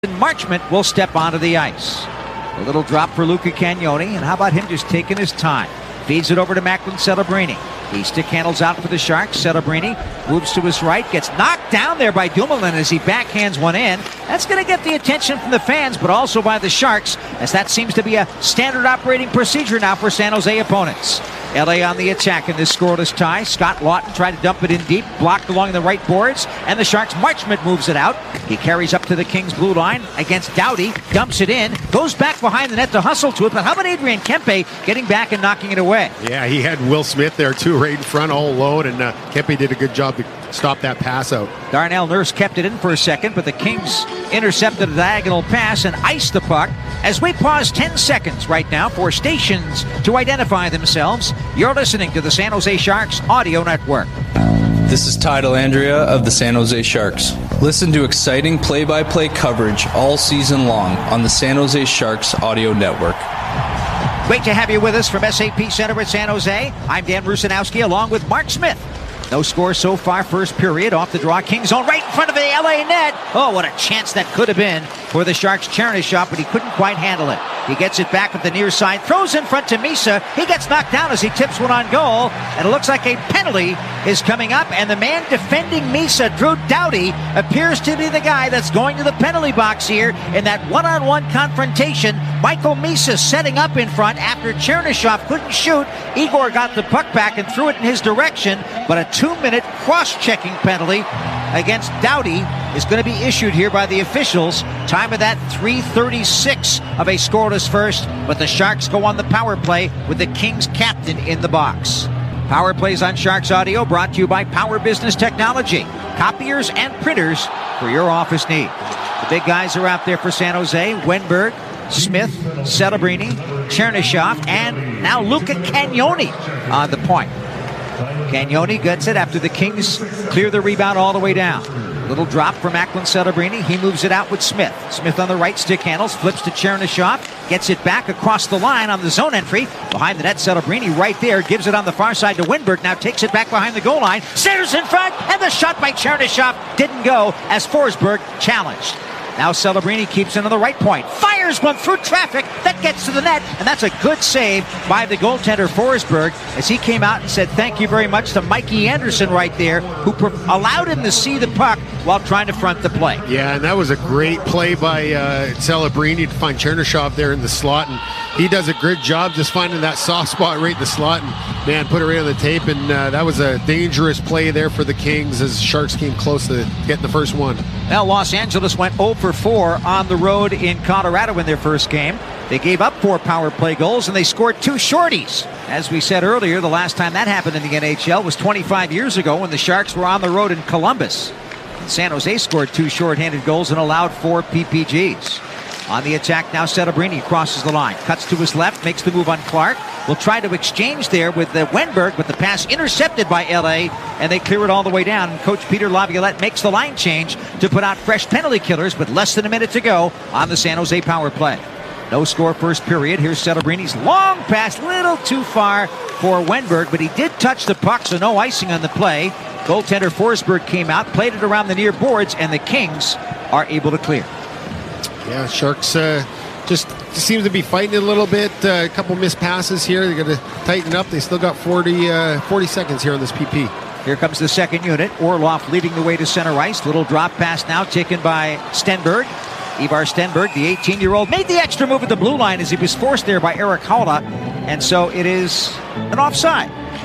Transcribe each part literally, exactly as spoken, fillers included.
Marchment will step onto the ice. A little drop for Luca Cagnoni, and how about him just taking his time? Feeds it over to Macklin Celebrini. He stick handles out for the Sharks. Celebrini moves to his right, gets knocked down there by Dumoulin as he backhands one in. That's going to get the attention from the fans, but also by the Sharks, as that seems to be a standard operating procedure now for San Jose opponents. L A on the attack in this scoreless tie. Scott Lawton tried to dump it in deep, blocked along the right boards, and the Sharks' Marchment moves it out. He carries up to the Kings' blue line against Doughty, dumps it in, goes back behind the net to hustle to it, but how about Adrian Kempe getting back and knocking it away? Yeah, he had Will Smith there too, right in front, all alone, and uh, Kempe did a good job to stop that pass out. Darnell Nurse kept it in for a second, but the Kings intercepted a diagonal pass and iced the puck. As we pause ten seconds right now for stations to identify themselves, you're listening to the San Jose Sharks Audio Network. This is Ty Delandria of the San Jose Sharks. Listen to exciting play-by-play coverage all season long on the San Jose Sharks Audio Network. Great to have you with us from S A P Center at San Jose. I'm Dan Rusanowski along with Mark Smith. No score so far, first period. Off the draw, Kings zone right in front of the L A net. Oh, what a chance that could have been for the Sharks' Chernyshov, but he couldn't quite handle it. He gets it back with the near side, throws in front to Misa. He gets knocked down as he tips one on goal, and it looks like a penalty is coming up, and the man defending Misa, Drew Doughty, appears to be the guy that's going to the penalty box here in that one-on-one confrontation. Michael Misa setting up in front after Chernyshov couldn't shoot. Igor got the puck back and threw it in his direction, but a two-minute cross-checking penalty against Doughty is going to be issued here by the officials. Time of that, three thirty-six of a scoreless first, but the Sharks go on the power play with the Kings captain in the box. Power plays on Sharks Audio brought to you by Power Business Technology. Copiers and printers for your office need. The big guys are out there for San Jose. Wenberg, Smith, Celebrini, Chernyshov, and now Luca Cagnoni on the point. Cagnoni gets it after the Kings clear the rebound all the way down. Little drop from Macklin Celebrini. He moves it out with Smith. Smith on the right, stick handles, flips to Chernyshov, gets it back across the line on the zone entry. Behind the net, Celebrini right there, gives it on the far side to Wenberg, now takes it back behind the goal line, centers in front, and the shot by Chernyshov didn't go as Forsberg challenged. Now Celebrini keeps it on the right point, fires one through traffic, that gets to the net, and that's a good save by the goaltender Forsberg as he came out and said thank you very much to Mikey Anderson right there, who pro- allowed him to see the puck while trying to front the play. Yeah, and that was a great play by uh, Celebrini to find Chernyshov there in the slot, and he does a great job just finding that soft spot right in the slot, and man, put it right on the tape, and uh, that was a dangerous play there for the Kings as Sharks came close to getting the first one. Now Los Angeles went oh for four on the road in Colorado in their first game. They gave up four power play goals and they scored two shorties. As we said earlier, the last time that happened in the N H L was twenty-five years ago when the Sharks were on the road in Columbus. And San Jose scored two shorthanded goals and allowed four P P Gs. On the attack now, Celebrini crosses the line, cuts to his left, makes the move on Clark. Will try to exchange there with the Wenberg, but the pass intercepted by L A, and they clear it all the way down. And Coach Peter Laviolette makes the line change to put out fresh penalty killers with less than a minute to go on the San Jose power play. No score first period. Here's Celebrini's long pass, little too far for Wenberg, but he did touch the puck, so no icing on the play. Goaltender Forsberg came out, played it around the near boards, and the Kings are able to clear. Yeah, Sharks uh, just seem to be fighting a little bit. Uh, a couple missed passes here. They're going to tighten up. They still got forty, uh, forty seconds here on this P P. Here comes the second unit. Orlov leading the way to center ice. Little drop pass now taken by Stenberg. Ivar Stenberg, the eighteen-year-old, made the extra move at the blue line as he was forced there by Erik Haula. And so it is an offside.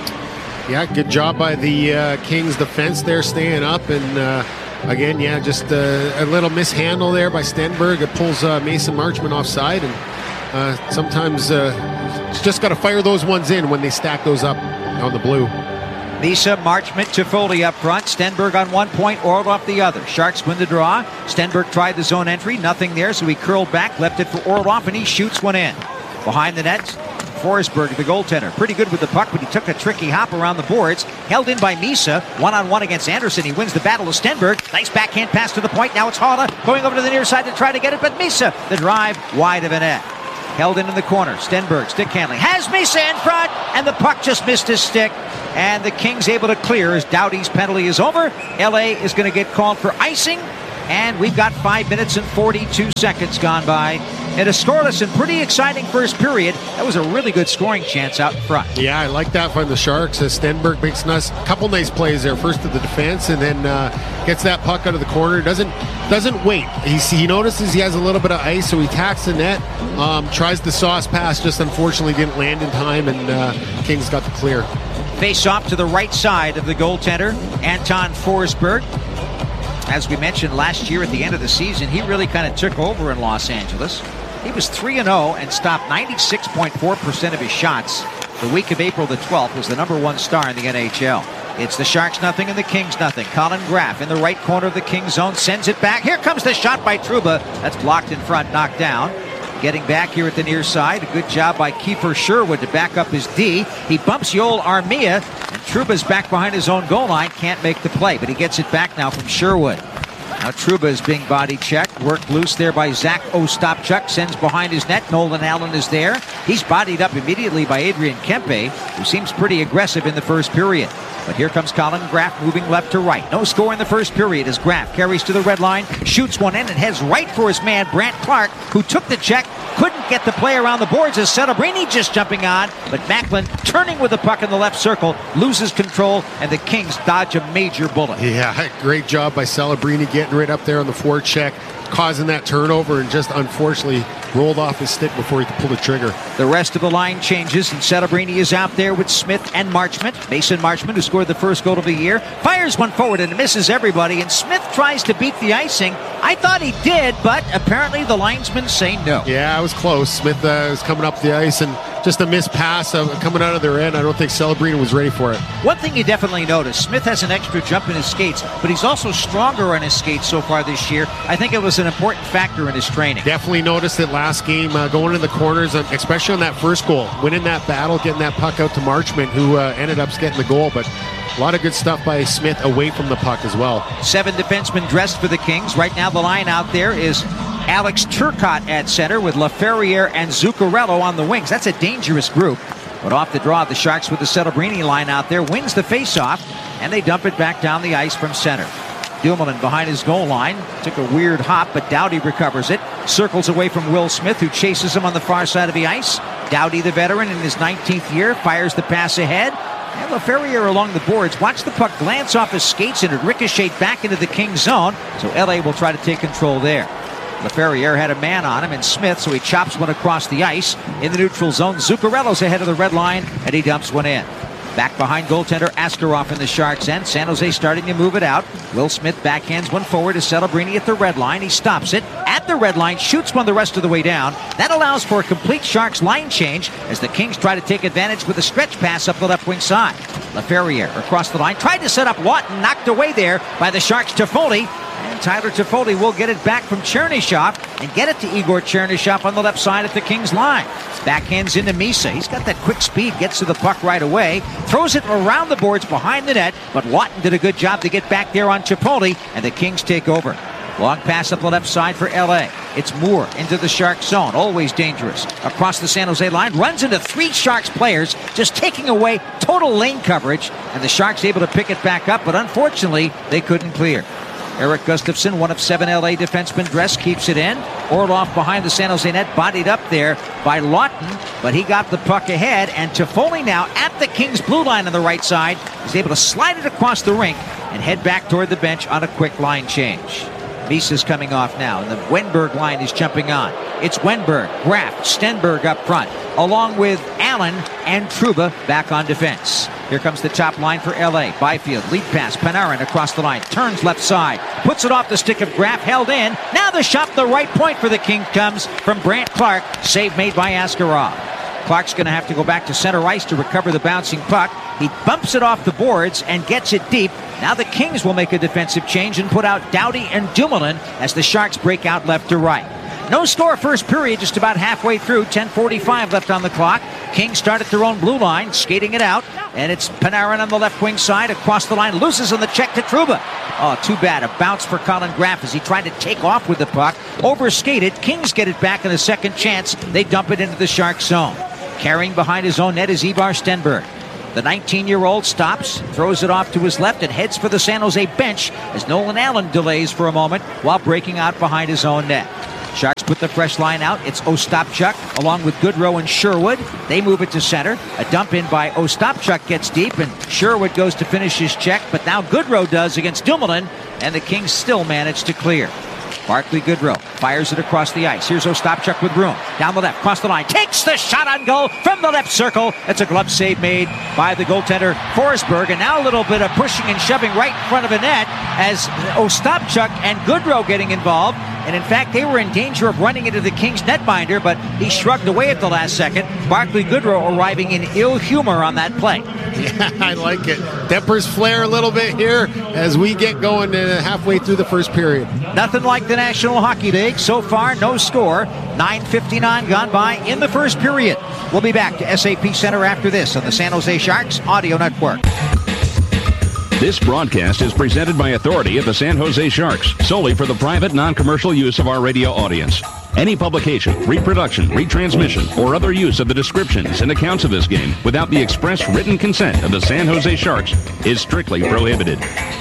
Yeah, good job by the uh, Kings defense there, staying up. And uh, again, yeah, just uh, a little mishandle there by Stenberg. It pulls uh, Mason Marchment offside. And uh, sometimes uh, just got to fire those ones in when they stack those up on the blue. Misa, Marchment, Toffoli up front. Stenberg on one point, Orlov the other. Sharks win the draw. Stenberg tried the zone entry, nothing there, so he curled back, left it for Orlov, and he shoots one in. Behind the net, Forsberg, the goaltender, pretty good with the puck, but he took a tricky hop around the boards. Held in by Misa, one-on-one against Anderson. He wins the battle of Stenberg. Nice backhand pass to the point. Now it's Haula going over to the near side to try to get it, but Misa, the drive wide of a net. Held in in the corner. Stenberg, stick handling. Has Misa in front, and the puck just missed his stick. And the Kings able to clear as Doughty's penalty is over. L A is going to get called for icing. And we've got five minutes and forty-two seconds gone by. In a scoreless and pretty exciting first period, that was a really good scoring chance out in front. Yeah, I like that from the Sharks. As Stenberg makes a nice, couple nice plays there. First to the defense, and then uh, gets that puck out of the corner. Doesn't doesn't wait. He, he notices he has a little bit of ice, so he tacks the net. Um, tries the sauce pass, just unfortunately didn't land in time, and uh, Kings got the clear. Face off to the right side of the goaltender, Anton Forsberg. As we mentioned last year at the end of the season, he really kind of took over in Los Angeles. He was three and oh and stopped ninety-six point four percent of his shots. The week of April the twelfth was the number one star in the N H L. It's the Sharks nothing and the Kings nothing. Colin Graf in the right corner of the Kings zone sends it back. Here comes the shot by Trouba. That's blocked in front, knocked down. Getting back here at the near side. A good job by Kiefer Sherwood to back up his D. He bumps Yoel Armia, and Trouba's back behind his own goal line. Can't make the play, but he gets it back now from Sherwood. Now Trouba is being body checked. Worked loose there by Zach Ostapchuk. Sends behind his net. Nolan Allen is there. He's bodied up immediately by Adrian Kempe, who seems pretty aggressive in the first period. But here comes Colin Graf moving left to right. No score in the first period as Graf carries to the red line, shoots one in, and heads right for his man, Brandt Clark, who took the check, couldn't get the play around the boards as Celebrini just jumping on, but Macklin turning with the puck in the left circle, loses control, and the Kings dodge a major bullet. Yeah, great job by Celebrini getting right up there on the forecheck, causing that turnover, and just unfortunately rolled off his stick before he could pull the trigger. The rest of the line changes, and Celebrini is out there with Smith and Marchment. Mason Marchment, who scored the first goal of the year, fires one forward and misses everybody, and Smith tries to beat the icing. I thought he did, but apparently the linesmen say no. Yeah, it was close. Smith uh, was coming up the ice, and just a missed pass uh, coming out of their end. I don't think Celebrini was ready for it. One thing you definitely notice, Smith has an extra jump in his skates, but he's also stronger on his skates so far this year. I think it was an important factor in his training. Definitely noticed it last game, uh, going in the corners, uh, especially on that first goal, winning that battle, getting that puck out to Marchment, who uh, ended up getting the goal, but a lot of good stuff by Smith away from the puck as well. Seven defensemen dressed for the Kings. Right now the line out there is Alex Turcotte at center with LaFerriere and Zuccarello on the wings. That's a dangerous group. But off the draw, the Sharks with the Celebrini line out there wins the faceoff, and they dump it back down the ice from center. Dumoulin behind his goal line. Took a weird hop, but Doughty recovers it. Circles away from Will Smith, who chases him on the far side of the ice. Doughty, the veteran in his nineteenth year, fires the pass ahead. And LaFerriere along the boards. Watch the puck glance off his skates and it ricocheted back into the Kings zone. So L A will try to take control there. LaFerriere had a man on him, and Smith, so he chops one across the ice. In the neutral zone, Zuccarello's ahead of the red line, and he dumps one in. Back behind goaltender Askarov in the Sharks' end. San Jose starting to move it out. Will Smith backhands one forward to Celebrini at the red line. He stops it at the red line, shoots one the rest of the way down. That allows for a complete Sharks line change as the Kings try to take advantage with a stretch pass up the left wing side. LaFerriere across the line, tried to set up Lawton, knocked away there by the Sharks' Toffoli. And Tyler Toffoli will get it back from Chernyshov and get it to Igor Chernyshov on the left side at the Kings line. Backhands into Misa. He's got that quick speed, gets to the puck right away, throws it around the boards behind the net, but Lawton did a good job to get back there on Toffoli, and the Kings take over. Long pass up the left side for L A. It's Moore into the Sharks zone. Always dangerous. Across the San Jose line. Runs into three Sharks players. Just taking away total lane coverage. And the Sharks able to pick it back up. But unfortunately, they couldn't clear. Eric Gustafsson, one of seven L A defensemen dressed, keeps it in. Orlov behind the San Jose net. Bodied up there by Lawton. But he got the puck ahead. And Toffoli now at the Kings blue line on the right side. He's able to slide it across the rink and head back toward the bench on a quick line change. Misa's coming off now, and the Wenberg line is jumping on. It's Wenberg, Graf, Stenberg up front, along with Allen and Trouba back on defense. Here comes the top line for L A. Byfield, lead pass, Panarin across the line, turns left side, puts it off the stick of Graf, held in. Now the shot, the right point for the Kings comes from Brandt Clark. Save made by Askarov. Clark's going to have to go back to center ice to recover the bouncing puck. He bumps it off the boards and gets it deep. Now the Kings will make a defensive change and put out Doughty and Dumoulin as the Sharks break out left to right. No score first period, just about halfway through. ten forty-five left on the clock. Kings start at their own blue line, skating it out. And it's Panarin on the left wing side, across the line, loses on the check to Trouba. Oh, too bad. A bounce for Colin Graf as he tried to take off with the puck. Overskated. Kings get it back in a second chance. They dump it into the Sharks zone. Carrying behind his own net is Ivar Stenberg. The nineteen-year-old stops, throws it off to his left, and heads for the San Jose bench as Nolan Allen delays for a moment while breaking out behind his own net. Sharks put the fresh line out. It's Ostapchuk along with Goodrow and Sherwood. They move it to center. A dump in by Ostapchuk gets deep, and Sherwood goes to finish his check, but now Goodrow does against Dumoulin, and the Kings still manage to clear. Barclay Goodrow fires it across the ice. Here's Ostapchuk with room. Down the left, cross the line. Takes the shot on goal from the left circle. It's a glove save made by the goaltender Forsberg. And now a little bit of pushing and shoving right in front of the net as Ostapchuk and Goodrow getting involved. And in fact, they were in danger of running into the Kings netminder, but he shrugged away at the last second. Barclay Goodrow arriving in ill humor on that play. Yeah, I like it. Tempers flare a little bit here as we get going uh, halfway through the first period. Nothing like the National Hockey League. So far, no score. nine fifty-nine gone by in the first period. We'll be back to S A P Center after this on the San Jose Sharks Audio Network. This broadcast is presented by authority of the San Jose Sharks, solely for the private, non-commercial use of our radio audience. Any publication, reproduction, retransmission, or other use of the descriptions and accounts of this game without the express written consent of the San Jose Sharks is strictly prohibited.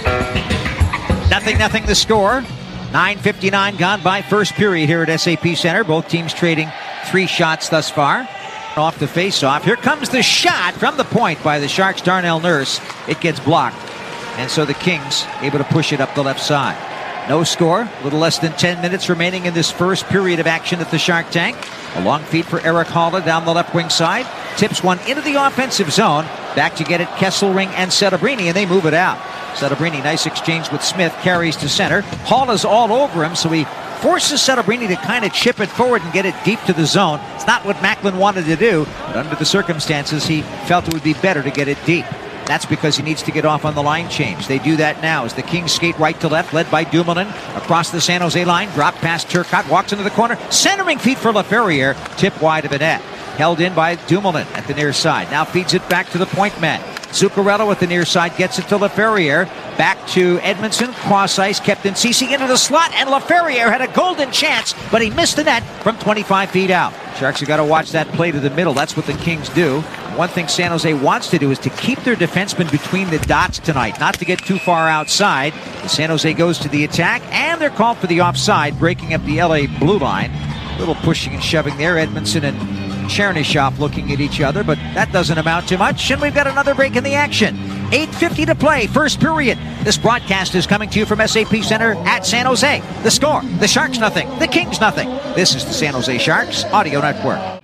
Nothing, nothing the score. nine fifty-nine gone by first period here at S A P Center. Both teams trading three shots thus far. Off the face-off. Here comes the shot from the point by the Sharks' Darnell Nurse. It gets blocked. And so the Kings able to push it up the left side. No score. A little less than ten minutes remaining in this first period of action at the Shark Tank. A long feed for Eric Haula down the left wing side. Tips one into the offensive zone. Back to get it Kesselring and Setebrini, and they move it out. Setebrini, nice exchange with Smith, carries to center. Haula's all over him, so he forces Setebrini to kind of chip it forward and get it deep to the zone. It's not what Macklin wanted to do, but under the circumstances, he felt it would be better to get it deep. That's because he needs to get off on the line change. They do that now as the Kings skate right to left, led by Dumoulin. Across the San Jose line, drop past Turcotte, walks into the corner. Centering feed for LaFerriere, tip wide of the net. Held in by Dumoulin at the near side. Now feeds it back to the point man. Zuccarello at the near side gets it to LaFerriere. Back to Edmondson, cross ice, kept in Ceci into the slot, and LaFerriere had a golden chance, but he missed the net from twenty-five feet out. Sharks have got to watch that play to the middle. That's what the Kings do. One thing San Jose wants to do is to keep their defensemen between the dots tonight, not to get too far outside. The San Jose goes to the attack, and they're called for the offside, breaking up the L A blue line. A little pushing and shoving there. Edmondson and Chernyshov looking at each other, but that doesn't amount to much, and we've got another break in the action. eight fifty to play, first period. This broadcast is coming to you from S A P Center at San Jose. The score, the Sharks nothing, the Kings nothing. This is the San Jose Sharks Audio Network.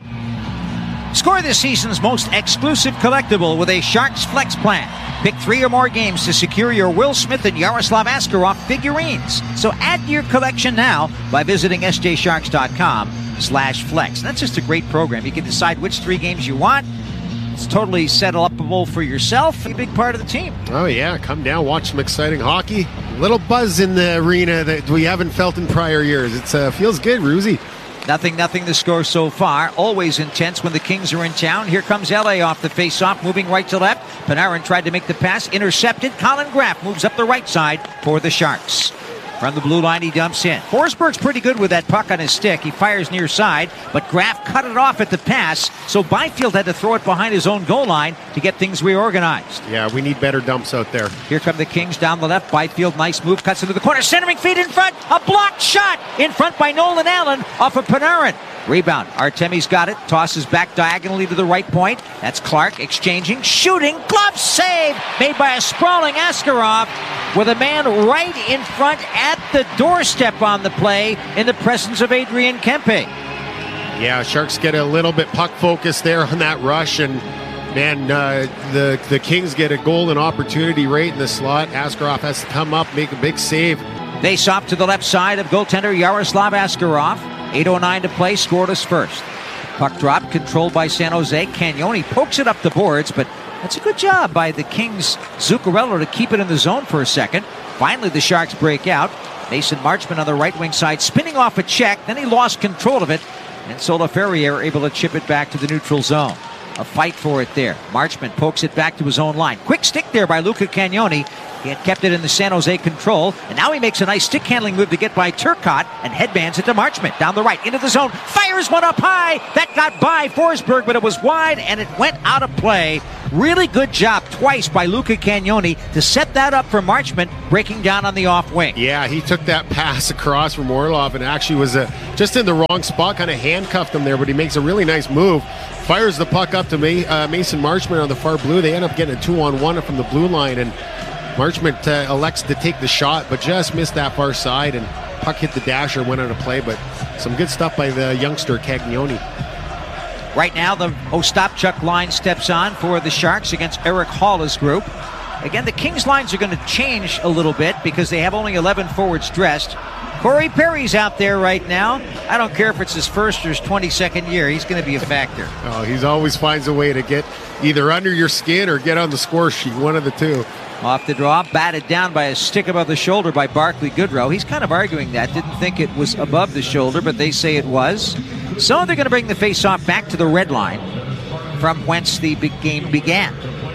Score this season's most exclusive collectible with a Sharks Flex plan. Pick three or more games to secure your Will Smith and Yaroslav Askarov figurines. So add to your collection now by visiting S J Sharks dot com slash flex. And that's just a great program. You can decide which three games you want. It's totally set upable for yourself. A big part of the team. Oh, yeah. Come down, watch some exciting hockey. A little buzz in the arena that we haven't felt in prior years. It uh, feels good, Ruzy. Nothing, nothing the score so far. Always intense when the Kings are in town. Here comes L A off the face-off, moving right to left. Panarin tried to make the pass, intercepted. Colin Graf moves up the right side for the Sharks. From the blue line, he dumps in. Forsberg's pretty good with that puck on his stick. He fires near side, but Graf cut it off at the pass, so Byfield had to throw it behind his own goal line to get things reorganized. Yeah, we need better dumps out there. Here come the Kings down the left. Byfield, nice move, cuts into the corner. Centering feed in front. A blocked shot in front by Nolan Allen off of Panarin. Rebound. Artemi's got it. Tosses back diagonally to the right point. That's Clark exchanging, shooting. Glove save made by a sprawling Askarov with a man right in front at the doorstep on the play in the presence of Adrian Kempe. Yeah, Sharks get a little bit puck focused there on that rush, and man, uh, the, the Kings get a golden opportunity right in the slot. Askarov has to come up, make a big save. They stop to the left side of goaltender Yaroslav Askarov. eight oh nine to play, scoreless first. Puck drop, controlled by San Jose. Cagnoni pokes it up the boards, but that's a good job by the Kings' Zuccarello to keep it in the zone for a second. Finally, the Sharks break out. Mason Marchment on the right wing side, spinning off a check. Then he lost control of it, and so LaFerriere able to chip it back to the neutral zone. A fight for it there. Marchment pokes it back to his own line. Quick stick there by Luca Cagnoni. He had kept it in the San Jose control, and now he makes a nice stick handling move to get by Turcotte and headbands it to Marchment. Down the right, into the zone, fires one up high. That got by Forsberg, but it was wide, and it went out of play. Really good job twice by Luca Cagnoni to set that up for Marchment, breaking down on the off wing. Yeah, he took that pass across from Orlov and actually was uh, just in the wrong spot, kind of handcuffed him there, but he makes a really nice move. Fires the puck up to May, uh, Mason Marchment on the far blue. They end up getting a two-on-one from the blue line, and Marchment uh, elects to take the shot, but just missed that far side, and puck hit the dasher, went out of play, but some good stuff by the youngster Cagnoni. Right now, the Ostapchuk line steps on for the Sharks against Eric Haula's group. Again, the Kings lines are going to change a little bit because they have only eleven forwards dressed. Corey Perry's out there right now. I don't care if it's his first or his twenty-second year. He's going to be a factor. Oh, he's always finds a way to get either under your skin or get on the score sheet, one of the two. Off the draw, batted down by a stick above the shoulder by Barclay Goodrow. He's kind of arguing that. Didn't think it was above the shoulder, but they say it was. So they're going to bring the faceoff back to the red line from whence the big game began.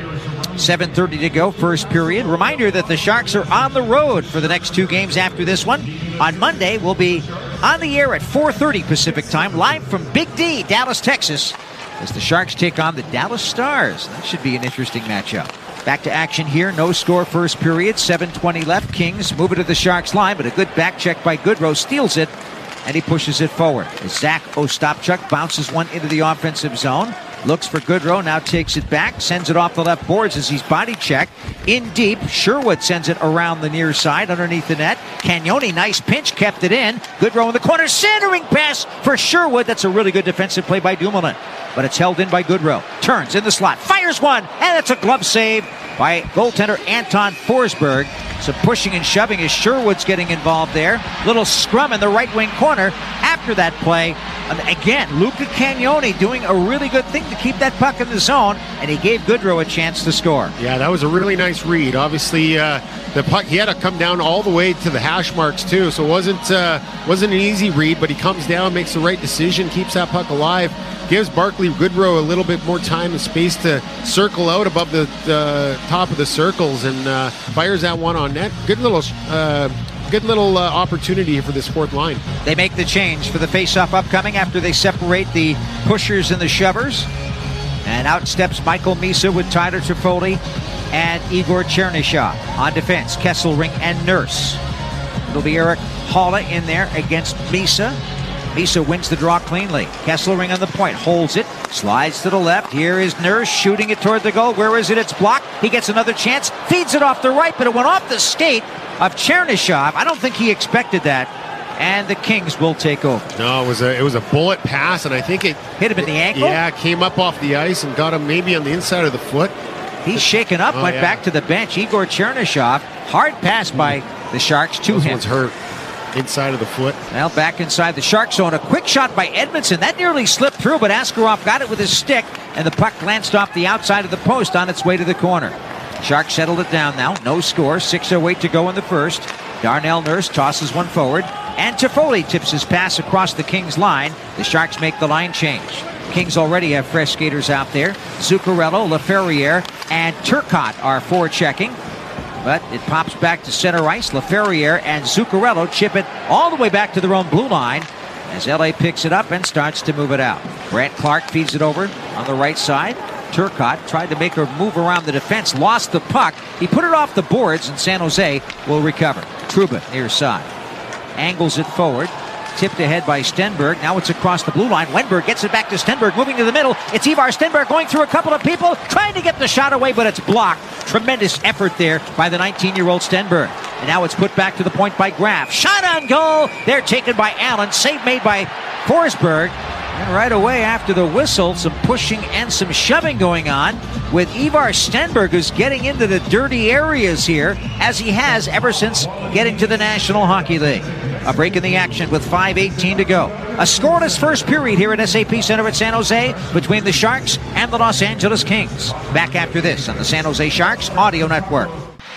seven thirty to go, first period. Reminder that the Sharks are on the road for the next two games after this one. On Monday, we'll be on the air at four thirty Pacific time, live from Big D, Dallas, Texas, as the Sharks take on the Dallas Stars. That should be an interesting matchup. Back to action here. No score first period. seven twenty left. Kings move it to the Sharks line, but a good back check by Goodrow steals it, and he pushes it forward. Zach Ostapchuk bounces one into the offensive zone. Looks for Goodrow, now takes it back, sends it off the left boards as he's body checked. In deep, Sherwood sends it around the near side underneath the net. Cagnoni, nice pinch, kept it in. Goodrow in the corner, centering pass for Sherwood. That's a really good defensive play by Dumoulin, but it's held in by Goodrow. Turns in the slot, fires one, and it's a glove save by goaltender Anton Forsberg. Some pushing and shoving as Sherwood's getting involved there. Little scrum in the right wing corner after that play. And again, Luca Cagnoni doing a really good thing to keep that puck in the zone, and he gave Goodrow a chance to score. Yeah, that was a really nice read. Obviously, uh, the puck, he had to come down all the way to the hash marks too, so it wasn't, uh, wasn't an easy read, but he comes down, makes the right decision, keeps that puck alive, gives Barclay Goodrow a little bit more time and space to circle out above the uh, top of the circles, and uh, fires that one on net. Good little uh, good little uh, opportunity for this fourth line. They make the change for the face-off upcoming after they separate the pushers and the shovers. And out steps Michael Misa with Tyler Toffoli and Igor Chernyshov. On defense, Kesselring and Nurse. It'll be Eric Haula in there against Misa. Misa wins the draw cleanly. Kesselring on the point, holds it, slides to the left. Here is Nurse shooting it toward the goal. Where is it? It's blocked. He gets another chance, feeds it off the right, but it went off the skate of Chernyshov. I don't think he expected that, and the Kings will take over. No, it was a it was a bullet pass, and I think it hit him in the ankle. Yeah, came up off the ice and got him maybe on the inside of the foot. He's shaken up, oh, went yeah. back to the bench. Igor Chernyshov, hard pass by the Sharks to This him. one's hurt inside of the foot. Well, back inside the Shark zone. A quick shot by Edmondson. That nearly slipped through, but Askarov got it with his stick, and the puck glanced off the outside of the post on its way to the corner. Sharks settled it down now. No score. six oh eight to go in the first. Darnell Nurse tosses one forward, and Toffoli tips his pass across the Kings line. The Sharks make the line change. Kings already have fresh skaters out there. Zuccarello, Laferriere, and Turcotte are forechecking. But it pops back to center ice. Laferriere and Zuccarello chip it all the way back to their own blue line as L A picks it up and starts to move it out. Brant Clark feeds it over on the right side. Turcotte tried to make her move around the defense, lost the puck. He put it off the boards, and San Jose will recover. Trouba near side. Angles it forward. Tipped ahead by Stenberg. Now it's across the blue line. Wenberg gets it back to Stenberg, moving to the middle. It's Ivar Stenberg going through a couple of people, trying to get the shot away, but it's blocked. Tremendous effort there by the nineteen-year-old Stenberg. And now it's put back to the point by Graf. Shot on goal. They're taken by Allen. Save made by Forsberg. And right away after the whistle, some pushing and some shoving going on with Ivar Stenberg, who's getting into the dirty areas here, as he has ever since getting to the National Hockey League. A break in the action with five eighteen to go. A scoreless first period here at S A P Center at San Jose between the Sharks and the Los Angeles Kings. Back after this on the San Jose Sharks Audio Network.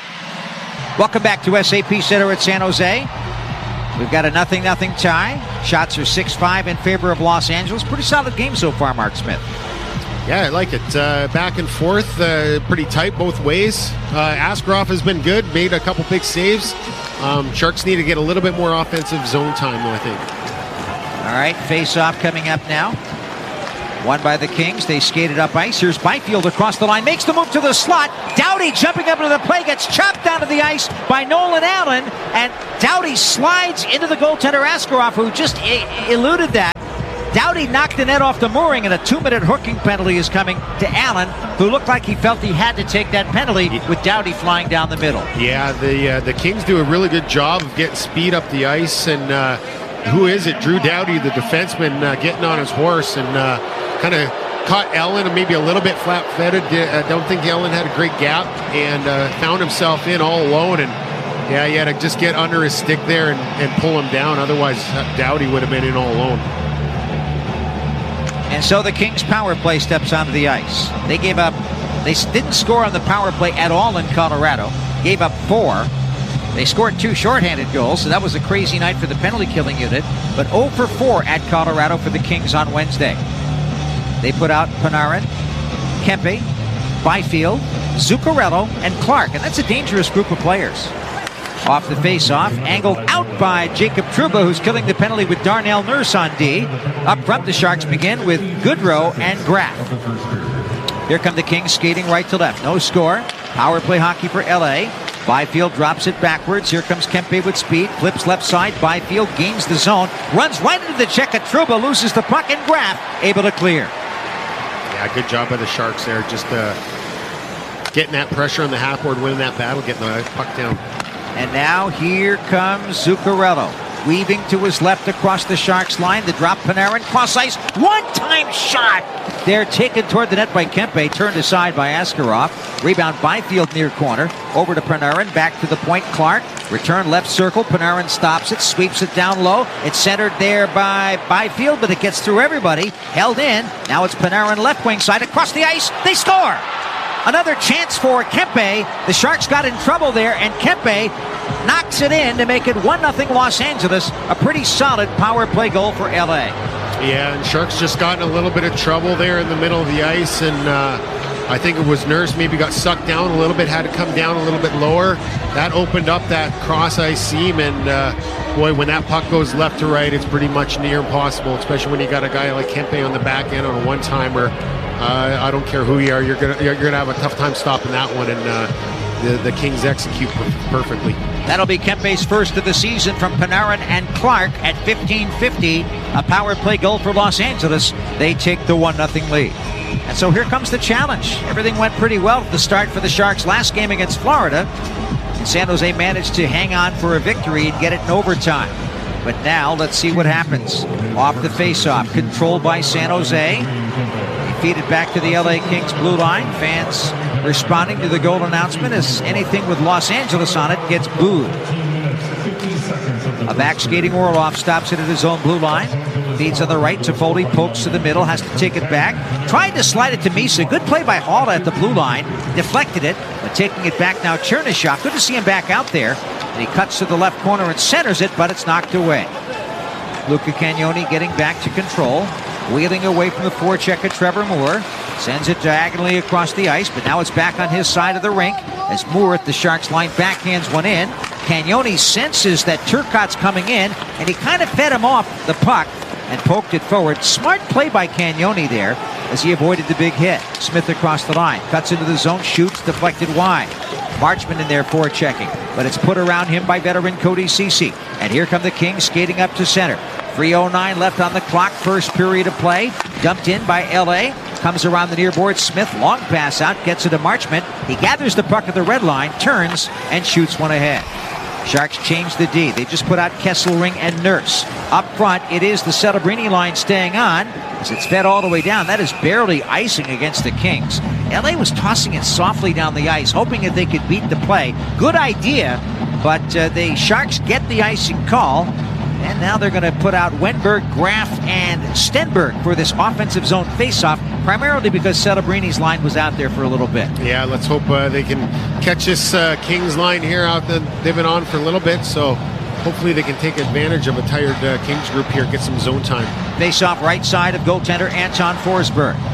Welcome back to S A P Center at San Jose. We've got a nothing nothing tie. Shots are six five in favor of Los Angeles. Pretty solid game so far, Mark Smith. Yeah, I like it. Uh, back and forth, uh, pretty tight both ways. Uh, Askarov has been good, made a couple big saves. Um, Sharks need to get a little bit more offensive zone time, though, I think. All right, face-off coming up now. Won by the Kings. They skated up ice. Here's Byfield across the line. Makes the move to the slot. Doughty jumping up into the play. Gets chopped down to the ice by Nolan Allen. And Doughty slides into the goaltender Askarov, who just e- eluded that. Doughty knocked the net off the mooring, and a two-minute hooking penalty is coming to Allen, who looked like he felt he had to take that penalty with Doughty flying down the middle. Yeah, the uh, the Kings do a really good job of getting speed up the ice. And uh, who is it? Drew Doughty, the defenseman, uh, getting on his horse and uh, kind of caught Allen and maybe a little bit flat-footed. I don't think Allen had a great gap and uh, found himself in all alone. And yeah, he had to just get under his stick there and, and pull him down. Otherwise, Doughty would have been in all alone. And so the Kings power play steps onto the ice. They gave up, they didn't score on the power play at all in Colorado. Gave up four. They scored two shorthanded goals, so that was a crazy night for the penalty killing unit. But oh for four at Colorado for the Kings on Wednesday. They put out Panarin, Kempe, Byfield, Zuccarello, and Clark. And that's a dangerous group of players. Off the face-off, angled out by Jacob Trouba, who's killing the penalty with Darnell Nurse on D. Up front, the Sharks begin with Goodrow and Graff. Here come the Kings skating right to left. No score. Power play hockey for L A. Byfield drops it backwards. Here comes Kempe with speed. Flips left side. Byfield gains the zone. Runs right into the check of Trouba. Loses the puck, and Graff able to clear. Yeah, good job by the Sharks there. Just uh, getting that pressure on the half-board, winning that battle, getting the puck down. And now here comes Zuccarello, weaving to his left across the Sharks line. The drop, Panarin, cross ice, one-time shot. They're taken toward the net by Kempe, turned aside by Askarov. Rebound, Byfield near corner, over to Panarin, back to the point, Clark. Return left circle, Panarin stops it, sweeps it down low. It's centered there by Byfield, but it gets through everybody. Held in, now it's Panarin left wing side, across the ice, they score! Another chance for Kempe. The Sharks got in trouble there, and Kempe knocks it in to make it one nothing Los Angeles. A pretty solid power play goal for L A. Yeah, and Sharks just got in a little bit of trouble there in the middle of the ice, and uh, I think it was Nurse maybe got sucked down a little bit, had to come down a little bit lower. That opened up that cross-ice seam, and uh, boy, when that puck goes left to right, it's pretty much near impossible, especially when you got a guy like Kempe on the back end on a one-timer. Uh, I don't care who you are, you're gonna you're gonna have a tough time stopping that one, and uh, the the Kings execute perfectly. That'll be Kempe's first of the season from Panarin and Clark at fifteen fifty. A power play goal for Los Angeles. They take the one nothing lead. And so here comes the challenge. Everything went pretty well at the start for the Sharks last game against Florida. And San Jose managed to hang on for a victory and get it in overtime. But now let's see what happens. Off the faceoff, controlled by San Jose. Feeded back to the L A Kings blue line. Fans responding to the goal announcement as anything with Los Angeles on it gets booed. A back skating Orlov stops it at his own blue line. Feeds on the right. Toffoli pokes to the middle, has to take it back. Tried to slide it to Misa. Good play by Hall at the blue line. Deflected it, but taking it back now, Chernyshov. Good to see him back out there. And he cuts to the left corner and centers it, but it's knocked away. Luca Cagnoni getting back to control. Wheeling away from the forecheck of Trevor Moore. Sends it diagonally across the ice, but now it's back on his side of the rink as Moore at the Sharks line backhands one in. Cagnoni senses that Turcotte's coming in, and he kind of fed him off the puck and poked it forward. Smart play by Cagnoni there as he avoided the big hit. Smith across the line, cuts into the zone, shoots, deflected wide. Marchman in there forechecking, but it's put around him by veteran Cody Ceci. And here come the Kings skating up to center. three oh nine left on the clock, first period of play. Dumped in by L A. Comes around the near board. Smith, long pass out, gets it to Marchman. He gathers the puck at the red line, turns, and shoots one ahead. Sharks change the D. They just put out Kesselring and Nurse. Up front, it is the Celebrini line staying on as it's fed all the way down. That is barely icing against the Kings. L A was tossing it softly down the ice, hoping that they could beat the play. Good idea, but uh, the Sharks get the icing call. And now they're going to put out Wenberg, Graff, and Stenberg for this offensive zone faceoff, primarily because Celebrini's line was out there for a little bit. Yeah, let's hope uh, they can catch this uh, Kings line here out that they've been on for a little bit, so hopefully they can take advantage of a tired uh, Kings group here, get some zone time. Faceoff right side of goaltender Anton Forsberg.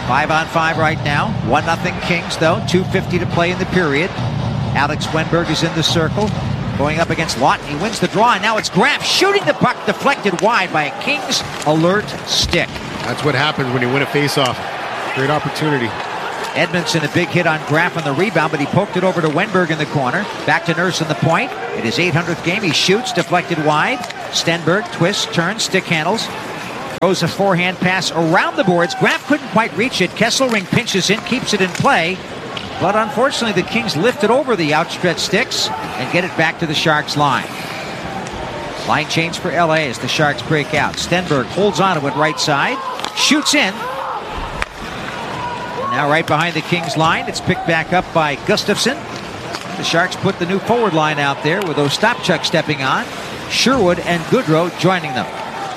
Five on five right now. One nothing Kings, though. two fifty to play in the period. Alex Wenberg is in the circle. Going up against Lawton. He wins the draw, and now it's Graf shooting the puck deflected wide by a Kings alert stick. That's what happens when you win a faceoff. Great opportunity. Edmondson, a big hit on Graf on the rebound, but he poked it over to Wenberg in the corner. Back to Nurse in the point. In his eight hundredth game, he shoots, deflected wide. Stenberg twists, turns, stick handles. Throws a forehand pass around the boards. Graf couldn't quite reach it. Kesselring pinches in, keeps it in play. But unfortunately, the Kings lift it over the outstretched sticks and get it back to the Sharks line. Line change for L A as the Sharks break out. Stenberg holds on to it right side. Shoots in. Now right behind the Kings line. It's picked back up by Gustafsson. The Sharks put the new forward line out there with Ostapchuk stepping on. Sherwood and Goodrow joining them.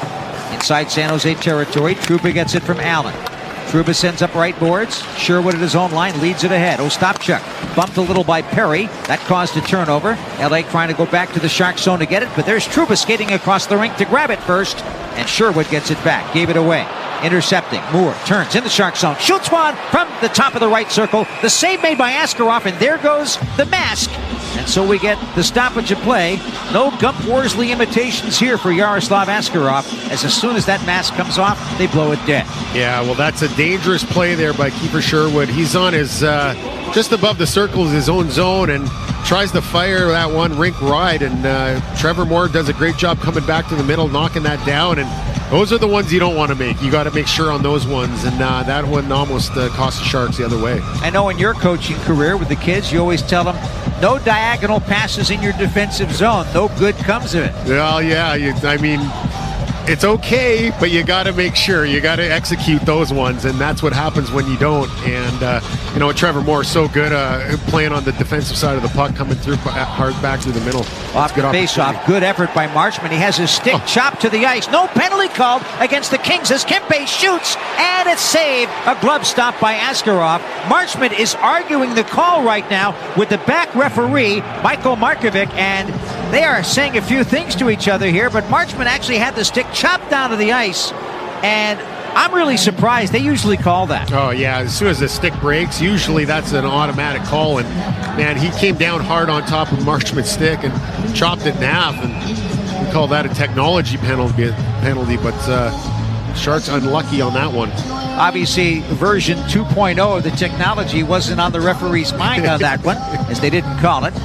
Inside San Jose territory, Trouba gets it from Allen. Trouba sends up right boards. Sherwood at his own line leads it ahead. Ostapchuk bumped a little by Perry. That caused a turnover. L A trying to go back to the Shark zone to get it, but there's Trouba skating across the rink to grab it first, and Sherwood gets it back. Gave it away. Intercepting. Moore turns in the Shark zone. Shoots one from the top of the right circle. The save made by Askarov, and there goes the mask. And so we get the stoppage of play. No Gump Worsley imitations here for Yaroslav Askarov, as as soon as that mask comes off, they blow it dead. Yeah, well, that's a dangerous play there by Kiefer Sherwood. He's on his, uh, just above the circles, his own zone, and tries to fire that one rink wide, and uh, Trevor Moore does a great job coming back to the middle, knocking that down, and those are the ones you don't want to make. You got to make sure on those ones, and uh, that one almost uh, cost the Sharks the other way. I know in your coaching career with the kids, you always tell them, no diagonal passes in your defensive zone. No good comes of it. Well, yeah, you, I mean, it's okay, but you got to make sure. You got to execute those ones, and that's what happens when you don't. And, uh, you know, Trevor Moore is so good uh, playing on the defensive side of the puck, coming through hard back through the middle. Off the face-off, good effort by Marchment. He has his stick oh. chopped to the ice. No penalty called against the Kings as Kempe shoots, and it's saved. A glove stop by Askarov. Marchment is arguing the call right now with the back referee, Michael Markovic, and they are saying a few things to each other here, but Marchment actually had the stick chopped down to the ice, and I'm really surprised. They usually call that. Oh, yeah. As soon as the stick breaks, usually that's an automatic call, and, man, he came down hard on top of Marchment's stick and chopped it in half, and we call that a technology penalty, penalty but uh, Sharks unlucky on that one. Obviously, version two point oh of the technology wasn't on the referee's mind on that one, as they didn't call it.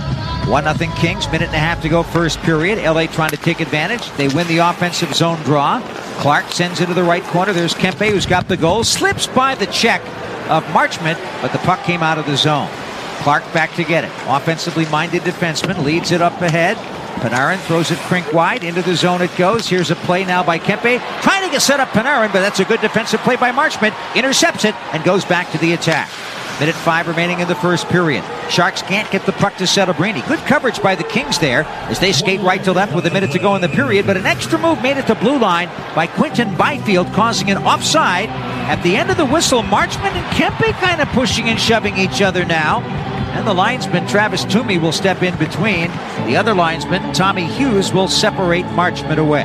one nothing Kings, minute and a half to go first period. L A trying to take advantage. They win the offensive zone draw. Clark sends it to the right corner. There's Kempe, who's got the goal. Slips by the check of Marchment, but the puck came out of the zone. Clark back to get it. Offensively minded defenseman leads it up ahead. Panarin throws it crink wide. Into the zone it goes. Here's a play now by Kempe. Trying to get set up Panarin, but that's a good defensive play by Marchment. Intercepts it and goes back to the attack. Minute five remaining in the first period. Sharks can't get the puck to Celebrini. Good coverage by the Kings there as they skate right to left with a minute to go in the period, but an extra move made it to blue line by Quinton Byfield, causing an offside. At the end of the whistle, Marchment and Kempe kind of pushing and shoving each other now. And the linesman, Travis Toomey, will step in between. The other linesman, Tommy Hughes, will separate Marchment away.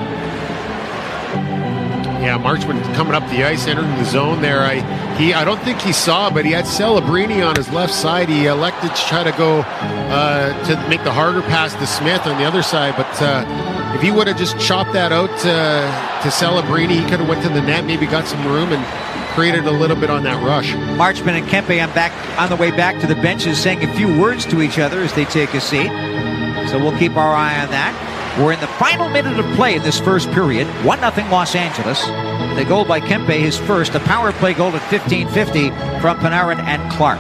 Yeah, Marchment coming up the ice, entering the zone there. I he I don't think he saw, but he had Celebrini on his left side. He elected to try to go uh, to make the harder pass to Smith on the other side. But uh, if he would have just chopped that out uh, to Celebrini, he could have went to the net, maybe got some room and created a little bit on that rush. Marchment and Kempe on back on the way back to the benches, saying a few words to each other as they take a seat. So we'll keep our eye on that. We're in the final minute of play in this first period. one nothing Los Angeles. The goal by Kempe, his first. A power play goal at fifteen fifty from Panarin and Clark.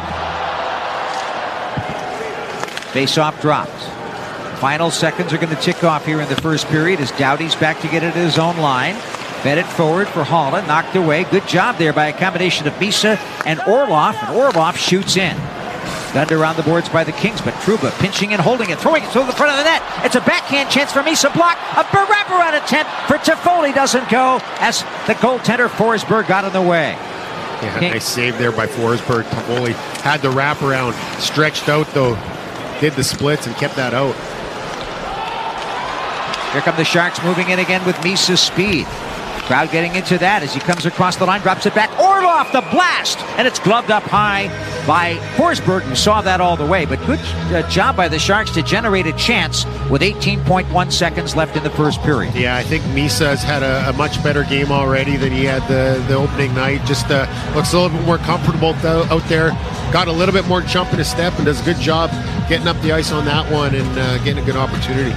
Face-off dropped. Final seconds are going to tick off here in the first period as Doughty's back to get it at his own line. Fed it forward for Holland. Knocked away. Good job there by a combination of Misa and Orlov. And Orlov shoots in. Gunned around the boards by the Kings, but Trouba pinching and holding it, throwing it to the front of the net. It's a backhand chance for Misa. Block. A wraparound attempt for Toffoli doesn't go as the goaltender Forsberg got in the way. Yeah, King. Nice save there by Forsberg. Toffoli had the wraparound, stretched out though, did the splits and kept that out. Here come the Sharks moving in again with Misa's speed. Crowd getting into that as he comes across the line, drops it back. Orlov, the blast! And it's gloved up high by Forsberg, who saw that all the way. But good uh, job by the Sharks to generate a chance with eighteen point one seconds left in the first period. Yeah, I think Misa has had a, a much better game already than he had the, the opening night. Just uh, looks a little bit more comfortable th- out there. Got a little bit more jump in his step and does a good job getting up the ice on that one and uh, getting a good opportunity.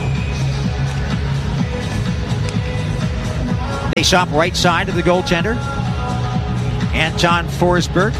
They stop right side of the goaltender, Anton Forsberg.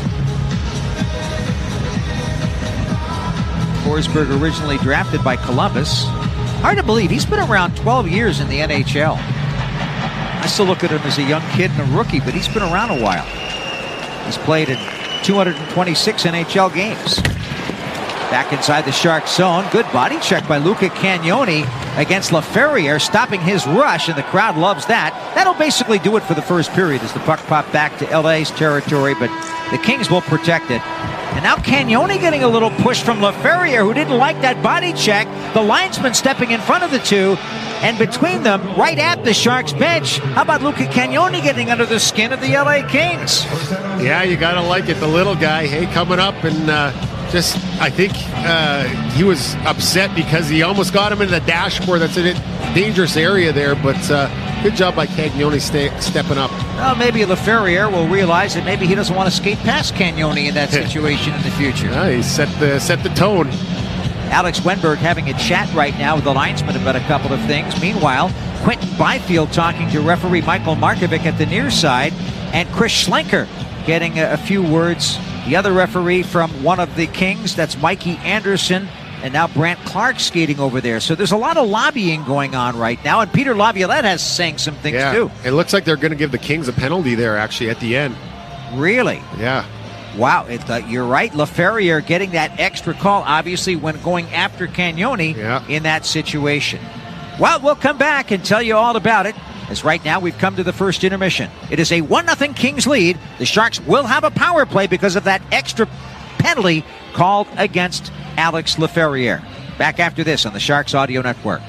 Forsberg originally drafted by Columbus. Hard to believe, he's been around twelve years in the N H L. I still look at him as a young kid and a rookie, but he's been around a while. He's played in two hundred twenty-six N H L games. Back inside the Sharks zone. Good body check by Luca Cagnoni against Laferriere, stopping his rush, and the crowd loves that. That'll basically do it for the first period as the puck popped back to L A's territory, but the Kings will protect it. And now Cagnoni getting a little push from Laferriere, who didn't like that body check. The linesman stepping in front of the two, and between them, right at the Sharks bench. How about Luca Cagnoni getting under the skin of the L A Kings? Yeah, you gotta like it. The little guy, hey, coming up and uh, just, I think uh, he was upset because he almost got him in the dashboard. That's a dangerous area there, but uh, good job by Cagnoni ste- stepping up. Well, maybe Laferriere will realize that maybe he doesn't want to skate past Cagnoni in that situation in the future. Yeah, he set the set the tone. Alex Wenberg having a chat right now with the linesman about a couple of things. Meanwhile, Quentin Byfield talking to referee Michael Markovic at the near side, and Chris Schlenker getting a, a few words. The other referee from one of the Kings, that's Mikey Anderson, and now Brant Clark skating over there. So there's a lot of lobbying going on right now, and Peter Laviolette has saying some things yeah, too. It looks like they're going to give the Kings a penalty there, actually, at the end. Really? Yeah. Wow, it, uh, you're right. Laferriere getting that extra call, obviously, when going after Cagnoni yeah. in that situation. Well, we'll come back and tell you all about it, as right now we've come to the first intermission. It is a one nothing Kings lead. The Sharks will have a power play because of that extra penalty called against Alex Laferriere. Back after this on the Sharks Audio Network.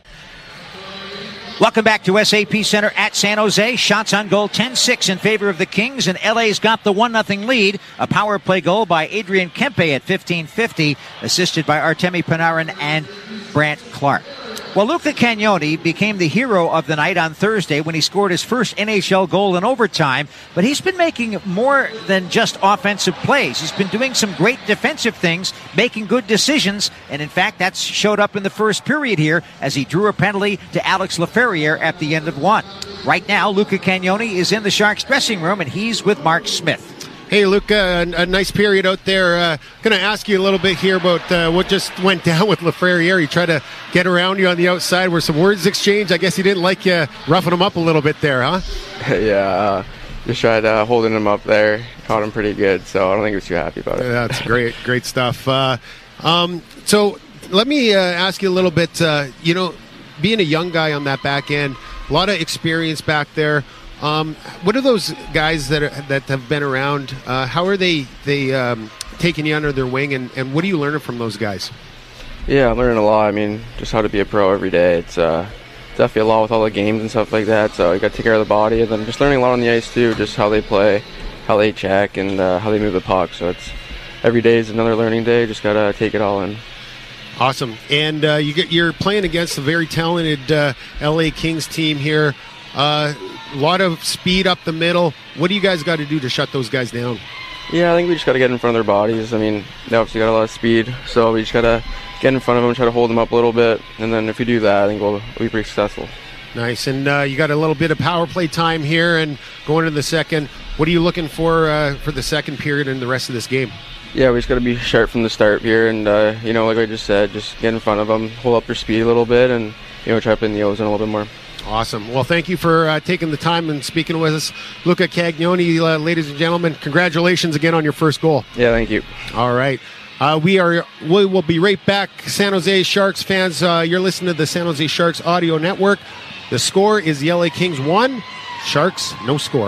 Welcome back to S A P Center at San Jose. Shots on goal, ten six in favor of the Kings, and L A's got the one nothing lead. A power play goal by Adrian Kempe at fifteen fifty, assisted by Artemi Panarin and Brant Clark. Well, Luca Cagnoni became the hero of the night on Thursday when he scored his first N H L goal in overtime, but he's been making more than just offensive plays. He's been doing some great defensive things, making good decisions, and in fact, that's showed up in the first period here as he drew a penalty to Alex Laferriere at the end of one. Right now, Luca Cagnoni is in the Sharks dressing room, and he's with Mark Smith. Hey, Luca, a, a nice period out there. Uh, going to ask you a little bit here about uh, what just went down with Laferriere. He tried to get around you on the outside. Were some words exchanged? I guess he didn't like you roughing him up a little bit there, huh? yeah, uh, just tried uh, holding him up there. Caught him pretty good, so I don't think he was too happy about it. That's great, great stuff. Uh, um, so let me uh, ask you a little bit, uh, you know, being a young guy on that back end, a lot of experience back there. Um, what are those guys that are, that have been around? Uh, how are they they um, taking you under their wing, and, and what are you learning from those guys? Yeah, I'm learning a lot. I mean, just how to be a pro every day. It's uh, definitely a lot with all the games and stuff like that. So you got to take care of the body, and then just learning a lot on the ice too, just how they play, how they check, and uh, how they move the puck. So it's every day is another learning day. Just gotta take it all in. Awesome, and uh, you get, you're playing against a very talented uh, L A Kings team here. Uh, a lot of speed up the middle. What do you guys got to do to shut those guys down? Yeah, I think we just got to get in front of their bodies. I mean, they obviously got a lot of speed, so we just got to get in front of them, try to hold them up a little bit, and then if we do that, I think we'll, we'll be pretty successful. Nice, and uh, you got a little bit of power play time here, and going into the second. What are you looking for uh, for the second period and the rest of this game? Yeah, we just got to be sharp from the start here, and uh, you know, like I just said, just get in front of them, hold up their speed a little bit, and you know, try to put in the ozone a little bit more. Awesome. Well, thank you for uh, taking the time and speaking with us. Luca Cagnoni, uh, ladies and gentlemen, congratulations again on your first goal. Yeah, thank you. All right. Uh, we are. We will be right back. San Jose Sharks fans, uh, you're listening to the San Jose Sharks Audio Network. The score is the L A Kings one, Sharks no score.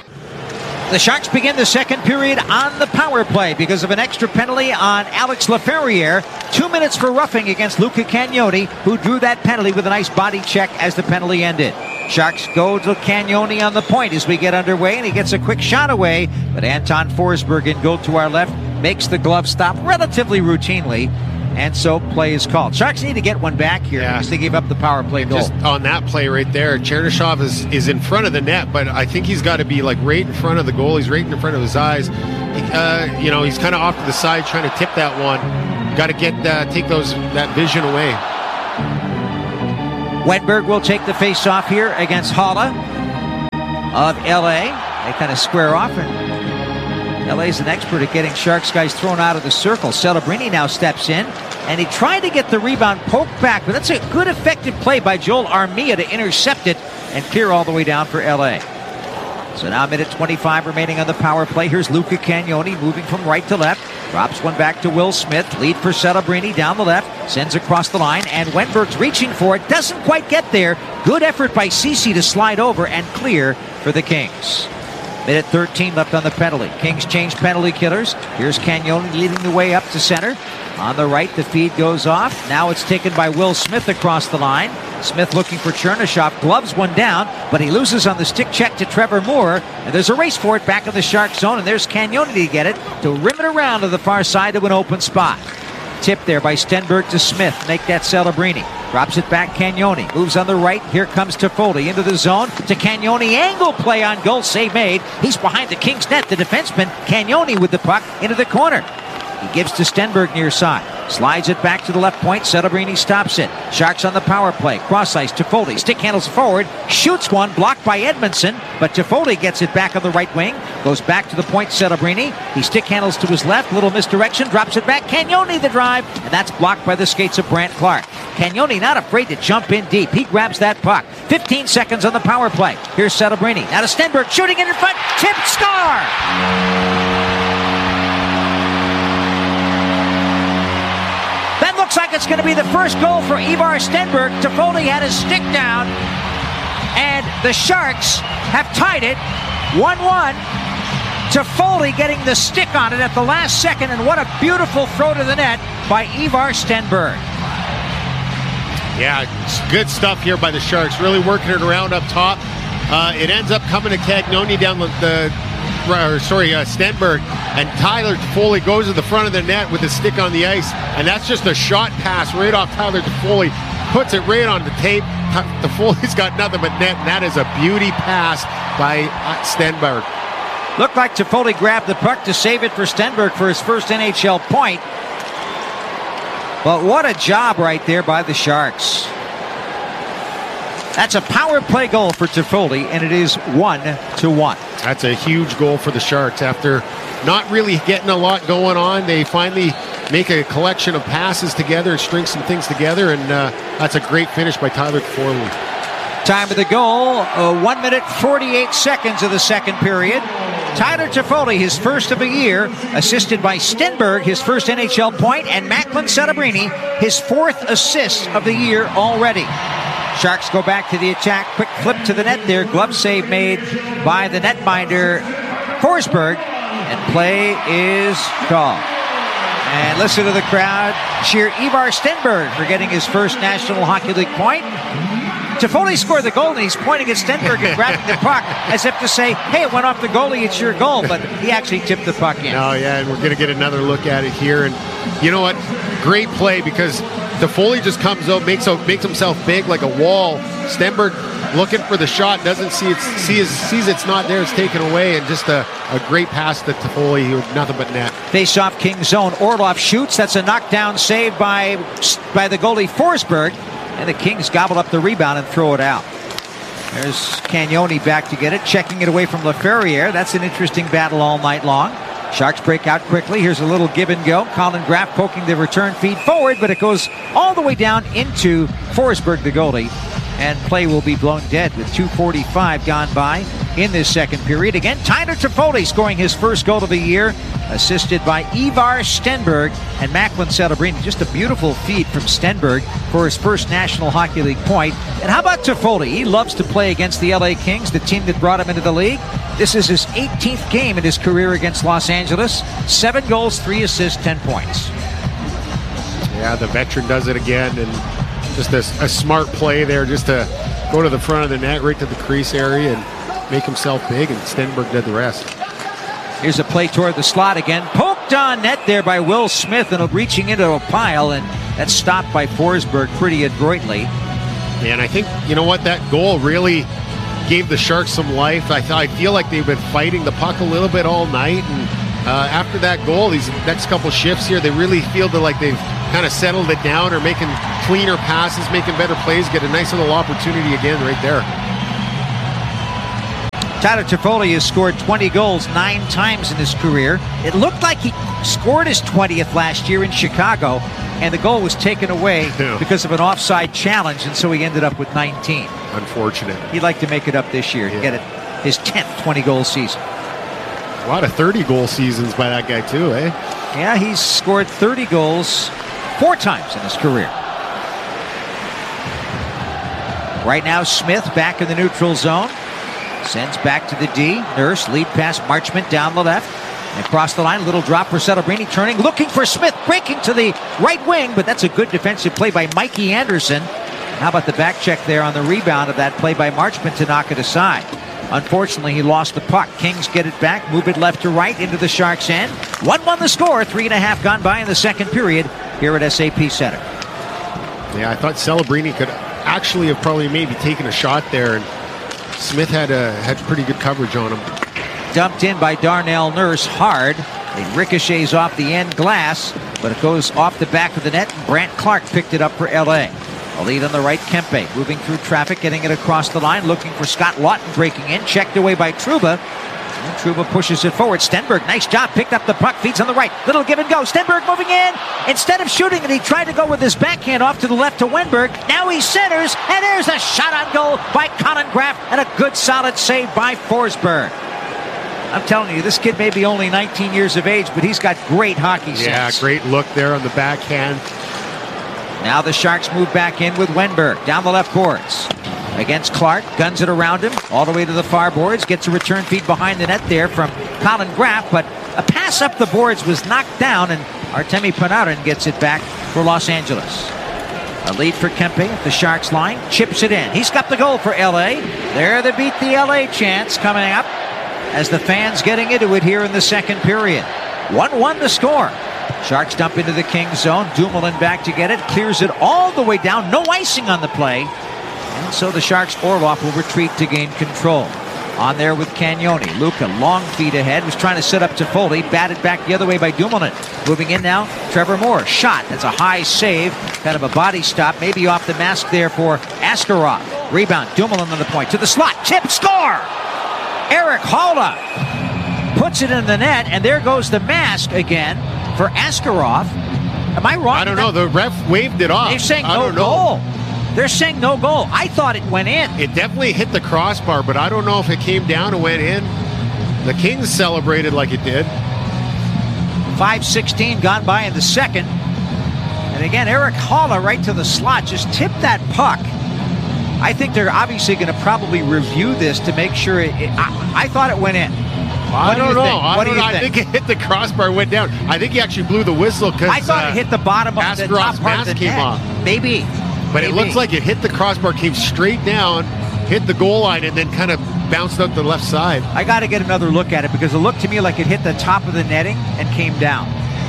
The Sharks begin the second period on the power play because of an extra penalty on Alex Laferriere. Two minutes for roughing against Luca Cagnoni, who drew that penalty with a nice body check as the penalty ended. Sharks go to Cagnoni on the point as we get underway, and he gets a quick shot away, but Anton Forsberg in goal to our left makes the glove stop relatively routinely, and so play is called. Sharks need to get one back here yeah. because they gave up the power play goal. Just on that play right there, Chernyshov is, is in front of the net, but I think he's got to be like right in front of the goal. He's right in front of his eyes. He, uh, you know, he's kind of off to the side trying to tip that one. Got to get uh, take those that vision away. Wenberg will take the face-off here against Haula of L A. They kind of square off, and L A's an expert at getting Sharks guys thrown out of the circle. Celebrini now steps in, and he tried to get the rebound poked back, but that's a good, effective play by Joel Armia to intercept it and clear all the way down for L A. So now minute twenty-five remaining on the power play. Here's Luca Cagnoni moving from right to left. Drops one back to Will Smith. Lead for Celebrini down the left. Sends across the line, and Wenberg's reaching for it. Doesn't quite get there. Good effort by Ceci to slide over and clear for the Kings. Minute thirteen left on the penalty. Kings change penalty killers. Here's Cagnoni leading the way up to center. On the right, the feed goes off. Now it's taken by Will Smith across the line. Smith looking for Chernyshov. Gloves one down, but he loses on the stick check to Trevor Moore. And there's a race for it back in the Shark zone. And there's Cagnoni to get it, to rim it around to the far side to an open spot. Tip there by Stenberg to Smith. Make that Celebrini. Drops it back, Cagnoni. Moves on the right. Here comes Toffoli into the zone. To Cagnoni. Angle play on goal. Save made. He's behind the Kings net. The defenseman, Cagnoni with the puck into the corner. He gives to Stenberg near side. Slides it back to the left point. Celebrini stops it. Sharks on the power play. Cross ice. Toffoli. Stick handles forward. Shoots one. Blocked by Edmondson. But Toffoli gets it back on the right wing. Goes back to the point. Celebrini. He stick handles to his left. Little misdirection. Drops it back. Cagnoni the drive. And that's blocked by the skates of Brandt Clark. Cagnoni not afraid to jump in deep. He grabs that puck. fifteen seconds on the power play. Here's Celebrini. Now to Stenberg. Shooting it in front. Tip. Score! That looks like it's going to be the first goal for Ivar Stenberg. Toffoli had his stick down, and the Sharks have tied it one one. Toffoli getting the stick on it at the last second, and what a beautiful throw to the net by Ivar Stenberg. Yeah, good stuff here by the Sharks, really working it around up top. Uh, it ends up coming to Cagnoni down the, the or, sorry, uh, Stenberg, and Tyler Toffoli goes to the front of the net with his stick on the ice, and that's just a shot pass right off Tyler Toffoli, puts it right on the tape. Toffoli's got nothing but net, and that is a beauty pass by uh, Stenberg. Looked like Toffoli grabbed the puck to save it for Stenberg for his first N H L point. But what a job right there by the Sharks. That's a power play goal for Toffoli, and it is one to one. That's a huge goal for the Sharks. After not really getting a lot going on, they finally make a collection of passes together and string some things together, and uh, that's a great finish by Tyler Toffoli. Time of the goal, uh, one minute, forty-eight seconds of the second period. Tyler Toffoli, his first of the year, assisted by Stenberg, his first N H L point, and Macklin Celebrini, his fourth assist of the year already. Sharks go back to the attack. Quick flip to the net there. Glove save made by the netminder Forsberg, and play is called. And listen to the crowd cheer Ivar Stenberg for getting his first National Hockey League point. Toffoli scored the goal, and he's pointing at Stenberg and grabbing the puck as if to say, hey, it went off the goalie, it's your goal, but he actually tipped the puck in. Oh, yeah, and we're going to get another look at it here. And you know what? Great play, because Toffoli just comes out, makes out, makes himself big like a wall. Stenberg looking for the shot, doesn't see it, sees, sees it's not there, it's taken away, and just a, a great pass to Toffoli with nothing but net. Face-off King zone. Orlov shoots. That's a knockdown save by, by the goalie Forsberg. And the Kings gobble up the rebound and throw it out. There's Cagnoni back to get it, checking it away from LaFerriere. That's an interesting battle all night long. Sharks break out quickly. Here's a little give and go. Colin Graff poking the return feed forward, but it goes all the way down into Forsberg, the goalie. And play will be blown dead with two forty-five gone by in this second period. Again, Tyler Toffoli scoring his first goal of the year, assisted by Ivar Stenberg and Macklin Celebrini. Just a beautiful feed from Stenberg for his first National Hockey League point. And how about Toffoli? He loves to play against the L A Kings, the team that brought him into the league. This is his eighteenth game in his career against Los Angeles. Seven goals, three assists, ten points. Yeah, the veteran does it again, and just a, a smart play there just to go to the front of the net, right to the crease area, and make himself big, and Stenberg did the rest. Here's a play toward the slot again. Poked on net there by Will Smith, and reaching into a pile, and that's stopped by Forsberg pretty adroitly. Yeah, and I think, you know what, that goal really gave the Sharks some life. I, th- I feel like they've been fighting the puck a little bit all night, and uh, after that goal, these next couple shifts here, they really feel that like they've kind of settled it down, or making cleaner passes, making better plays, get a nice little opportunity again right there. Tyler Toffoli has scored twenty goals nine times in his career. It looked like he scored his twentieth last year in Chicago, and the goal was taken away yeah. because of an offside challenge, and so he ended up with nineteen. Unfortunate. He'd like to make it up this year yeah. to get it his tenth twenty-goal season. A lot of thirty-goal seasons by that guy too, eh? Yeah, he's scored thirty goals four times in his career. Right now, Smith back in the neutral zone. Sends back to the D. Nurse, lead pass, Marchment down the left. And across the line, little drop for Celebrini, turning, looking for Smith, breaking to the right wing, but that's a good defensive play by Mikey Anderson. How about the back check there on the rebound of that play by Marchment to knock it aside? Unfortunately, he lost the puck. Kings get it back, move it left to right into the Sharks' end. one one the score, three and a half gone by in the second period here at S A P Center. Yeah, I thought Celebrini could actually have probably maybe taken a shot there, and Smith had a, had pretty good coverage on him. Dumped in by Darnell Nurse hard. It ricochets off the end glass, but it goes off the back of the net, and Brant Clark picked it up for L A. A lead on the right, Kempe moving through traffic, getting it across the line, looking for Scott Lawton, breaking in, checked away by Trouba. And Trouba pushes it forward. Stenberg, nice job, picked up the puck, feeds on the right. Little give and go. Stenberg moving in. Instead of shooting it, he tried to go with his backhand off to the left to Wenberg. Now he centers, and there's a shot on goal by Colin Graff, and a good solid save by Forsberg. I'm telling you, this kid may be only nineteen years of age, but he's got great hockey sense. Yeah, great look there on the backhand. Now the Sharks move back in with Wenberg down the left boards. Against Clark, guns it around him, all the way to the far boards, gets a return feed behind the net there from Colin Graff, but a pass up the boards was knocked down, and Artemi Panarin gets it back for Los Angeles. A lead for Kempe at the Sharks line, chips it in. He's got the goal for L A. There to beat the L A chance coming up as the fans getting into it here in the second period. one one the score. Sharks dump into the Kings zone. Dumoulin back to get it, clears it all the way down. No icing on the play. And so the Sharks' Orlov will retreat to gain control. On there with Cagnoni. Luca, long feed ahead, was trying to set up Toffoli. Batted back the other way by Dumoulin. Moving in now, Trevor Moore. Shot. That's a high save. Kind of a body stop. Maybe off the mask there for Askarov. Rebound. Dumoulin on the point. To the slot. Chip. Score! Eric Haula puts it in the net, and there goes the mask again for Askarov. Am I wrong? I don't know. The ref waved it off. They're saying I no don't know. goal. They're saying no goal. I thought it went in. It definitely hit the crossbar, but I don't know if it came down and went in. The Kings celebrated like it did. five sixteen gone by in the second. And again, Eric Haula right to the slot. Just tipped that puck. I think they're obviously going to probably review this to make sure it... it I, I thought it went in. I What do don't you know. think? I, What don't do you know. I think? think it hit the crossbar and went down. I think he actually blew the whistle because I thought uh, it hit the bottom of the top Askarov's part of the mask came net. off. Maybe. But Maybe. it looks like it hit the crossbar, came straight down, hit the goal line, and then kind of bounced out the left side. I got to get another look at it because it looked to me like it hit the top of the netting and came down.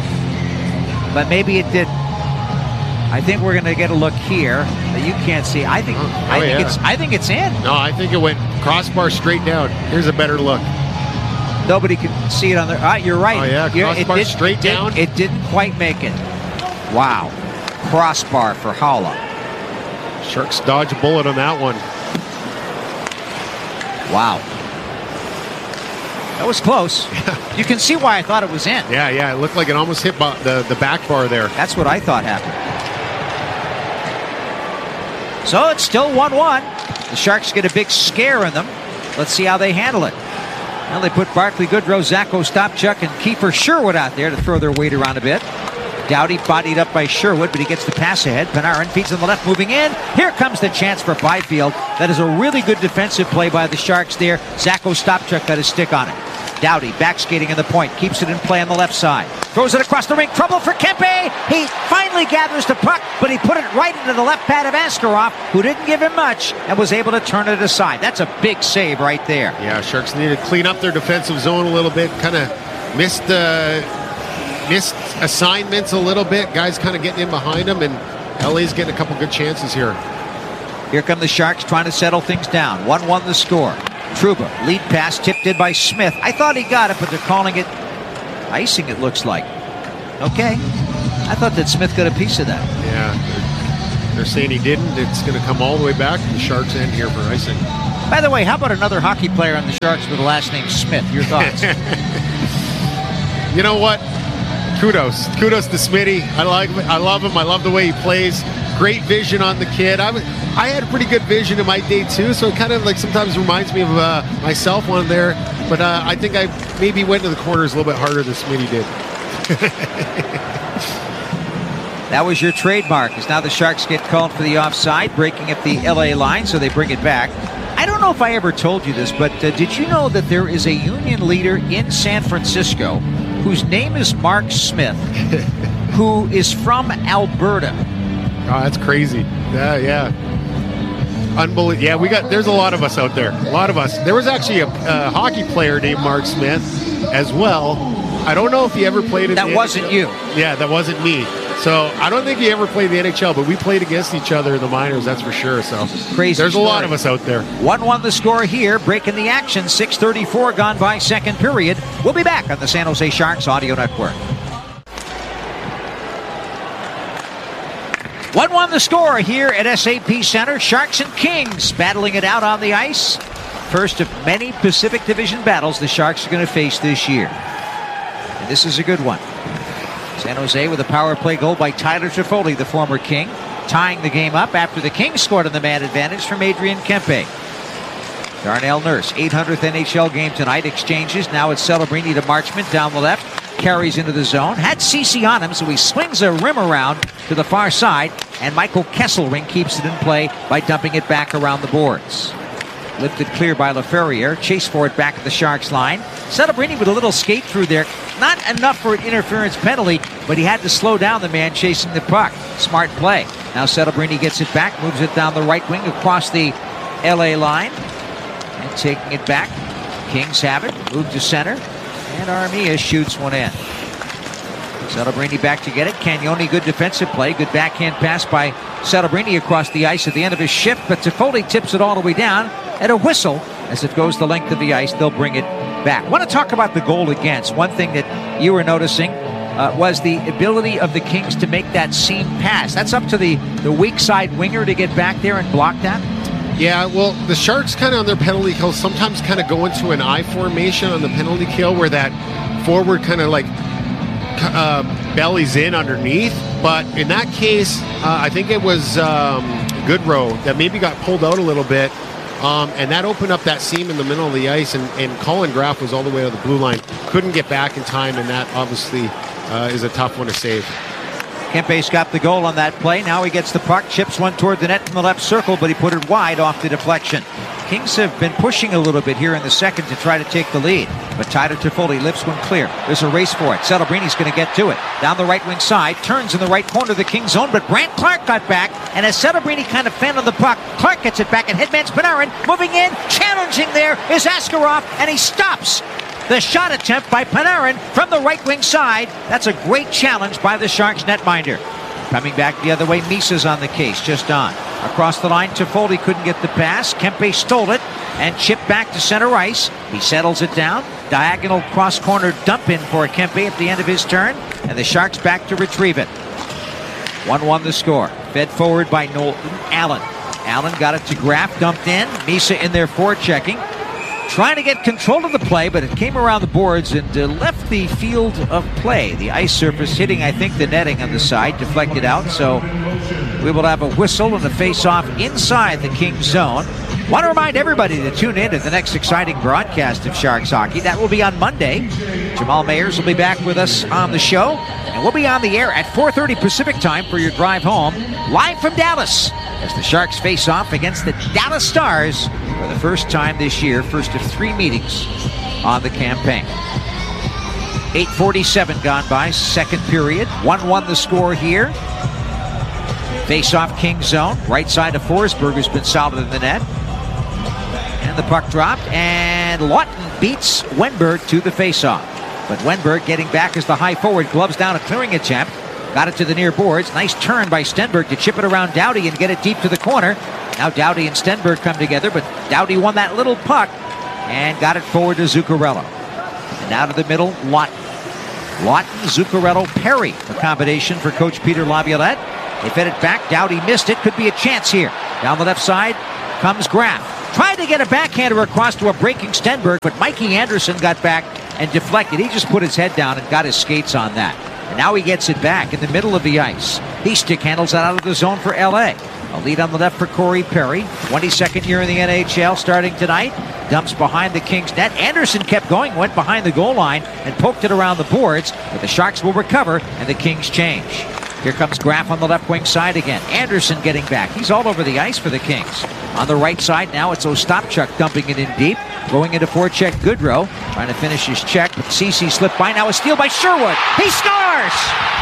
But maybe it didn't. I think we're going to get a look here that you can't see. I think Oh, I think yeah. it's I think it's in. No, I think it went crossbar straight down. Here's a better look. Nobody can see it on there. Ah, you're right. Oh, yeah, You're- crossbar did- straight it did- down. It didn't quite make it. Wow. Crossbar for Haula. Sharks dodge a bullet on that one. Wow. That was close. You can see why I thought it was in. Yeah, yeah, it looked like it almost hit bo- the, the back bar there. That's what I thought happened. So it's still one one. The Sharks get a big scare in them. Let's see how they handle it. Well, they put Barclay Goodrow, Zacho Stopchuk, and Kiefer Sherwood out there to throw their weight around a bit. Doughty bodied up by Sherwood, but he gets the pass ahead. Panarin feeds on the left, moving in. Here comes the chance for Byfield. That is a really good defensive play by the Sharks there. Zacho Stopchuk got his stick on it. Doughty back skating in the point, keeps it in play on the left side. Throws it across the rink, trouble for Kempe. He finally gathers the puck, but he put it right into the left pad of Askarov, who didn't give him much and was able to turn it aside. That's a big save right there. Yeah, Sharks need to clean up their defensive zone a little bit. Kind of missed uh, missed assignments a little bit. Guys kind of getting in behind them, and L A's getting a couple good chances here. Here come the Sharks trying to settle things down. one one the score. Trouba, lead pass tipped in by Smith. I thought he got it, but they're calling it icing, it looks like. Okay. I thought that Smith got a piece of that. Yeah. They're, they're saying he didn't. It's going to come all the way back to the Sharks' end here for icing. By the way, how about another hockey player on the Sharks with the last name Smith? Your thoughts? You know what? Kudos. Kudos to Smitty. I like I love him. I love the way he plays. Great vision on the kid. I, was, I had pretty good vision in my day too, so it kind of like sometimes reminds me of uh, myself one there. But uh, I think I maybe went to the corners a little bit harder than Smitty did. That was your trademark. As now the Sharks get called for the offside, breaking up the L A line, so they bring it back. I don't know if I ever told you this, but uh, did you know that there is a union leader in San Francisco whose name is Mark Smith, who is from Alberta? Oh, that's crazy. Yeah, yeah. Unbelievable. Yeah, we got, there's a lot of us out there. A lot of us. There was actually a, a hockey player named Mark Smith as well. I don't know if he ever played in That the wasn't N H L. you. Yeah, that wasn't me. So I don't think he ever played the N H L, but we played against each other in the minors, that's for sure. So crazy. There's story. a lot of us out there. one one the score here, breaking the action. six thirty-four gone by second period. We'll be back on the San Jose Sharks Audio Network. one one the score here at S A P Center. Sharks and Kings battling it out on the ice. First of many Pacific Division battles the Sharks are going to face this year. And this is a good one. San Jose with a power play goal by Tyler Toffoli, the former King, tying the game up after the Kings scored on the man advantage from Adrian Kempe. Darnell Nurse, eight hundredth N H L game tonight, exchanges. Now it's Celebrini to Marchment down the left. Carries into the zone. Had Ceci on him, so he swings a rim around to the far side, and Michael Kesselring keeps it in play by dumping it back around the boards. Lifted clear by LaFerriere. Chase for it back at the Sharks line. Celebrini with a little skate through there. Not enough for an interference penalty, but he had to slow down the man chasing the puck. Smart play. Now Celebrini gets it back, moves it down the right wing across the L A line. And taking it back. Kings have it. Move to center. And Armia shoots one in. Celebrini back to get it. Cagnoni, good defensive play. Good backhand pass by Celebrini across the ice at the end of his shift. But Toffoli tips it all the way down. And a whistle as it goes the length of the ice. They'll bring it back. I want to talk about the goal against. One thing that you were noticing uh, was the ability of the Kings to make that seam pass. That's up to the, the weak side winger to get back there and block that. Yeah, well, the Sharks kind of on their penalty kill sometimes kind of go into an I formation on the penalty kill where that forward kind of like uh, bellies in underneath. But in that case, uh, I think it was um, Goodrow that maybe got pulled out a little bit. Um, and that opened up that seam in the middle of the ice, and, and Colin Graff was all the way to the blue line. Couldn't get back in time, and that obviously uh, is a tough one to save. Kempe's got the goal on that play. Now he gets the puck, chips one toward the net from the left circle, but he put it wide off the deflection. Kings have been pushing a little bit here in the second to try to take the lead, but Tyler Toffoli lifts one clear. There's a race for it. Celebrini's going to get to it. Down the right wing side, turns in the right corner of the Kings zone, but Brant Clark got back, and as Celebrini kind of fanned on the puck, Clark gets it back, and headman's Panarin moving in, challenging there is Askarov, and he stops the shot attempt by Panarin from the right wing side. That's a great challenge by the Sharks netminder. Coming back the other way, Misa's on the case, just on. Across the line, Toffoli couldn't get the pass. Kempe stole it and chipped back to center ice. He settles it down. Diagonal cross-corner dump in for Kempe at the end of his turn, and the Sharks back to retrieve it. one one the score. Fed forward by Nolan Allen. Allen got it to Graff, dumped in. Misa in there forechecking. Trying to get control of the play, but it came around the boards and uh, left the field of play. The ice surface hitting, I think, the netting on the side, deflected out. So we will have a whistle and a face-off inside the Kings zone. Want to remind everybody to tune in to the next exciting broadcast of Sharks hockey. That will be on Monday. Jamal Mayers will be back with us on the show, and we'll be on the air at four thirty Pacific time for your drive home, live from Dallas. as the Sharks face off against the Dallas Stars for the first time this year, first of three meetings on the campaign. eight forty-seven gone by, second period. one one the score here. Face-off King zone. Right side of Forsberg, who's been solid in the net. And the puck dropped, and Lawton beats Wenberg to the face-off. But Wenberg getting back as the high forward, gloves down a clearing attempt. Got it to the near boards. Nice turn by Stenberg to chip it around Doughty and get it deep to the corner. Now Doughty and Stenberg come together, but Doughty won that little puck and got it forward to Zuccarello. And now to the middle, Lawton. Lawton, Zuccarello, Perry. A combination for Coach Peter Laviolette. They fed it back. Doughty missed it. Could be a chance here. Down the left side comes Graff. Tried to get a backhander across to a breaking Stenberg, but Mikey Anderson got back and deflected. He just put his head down and got his skates on that. And now he gets it back in the middle of the ice. He stick handles that out of the zone for L A. A lead on the left for Corey Perry. twenty-second year in the N H L starting tonight. Dumps behind the Kings net. Anderson kept going, went behind the goal line and poked it around the boards. But the Sharks will recover and the Kings change. Here comes Graff on the left wing side again. Anderson getting back. He's all over the ice for the Kings. On the right side now it's Ostapchuk dumping it in deep. Going into forecheck Goodrow. Trying to finish his check, but Ceci slipped by. Now a steal by Sherwood. He scores!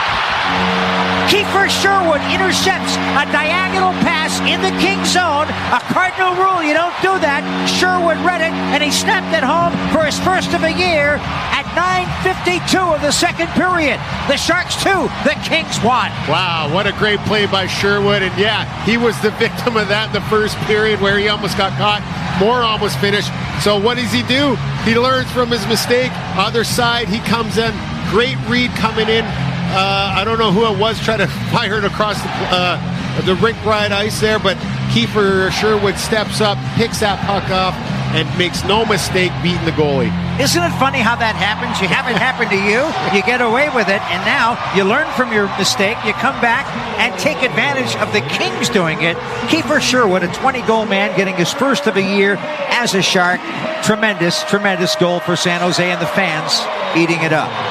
Kiefer Sherwood intercepts a diagonal pass in the King zone. A cardinal rule, you don't do that. Sherwood read it, and he snapped it home for his first of the year at nine fifty-two of the second period. The Sharks two, the Kings one. Wow, what a great play by Sherwood. And yeah, he was the victim of that in the first period where he almost got caught. Moore almost finished. So what does he do? He learns from his mistake. Other side, he comes in. Great read coming in. Uh, I don't know who it was trying to fire it across the, uh, the rink ride ice there, but Kiefer Sherwood steps up, picks that puck off, and makes no mistake beating the goalie. Isn't it funny how that happens? You have it happen to you, you get away with it, and now you learn from your mistake, you come back and take advantage of the Kings doing it. Kiefer Sherwood, a twenty-goal man, getting his first of the year as a Shark. Tremendous, tremendous goal for San Jose and the fans eating it up.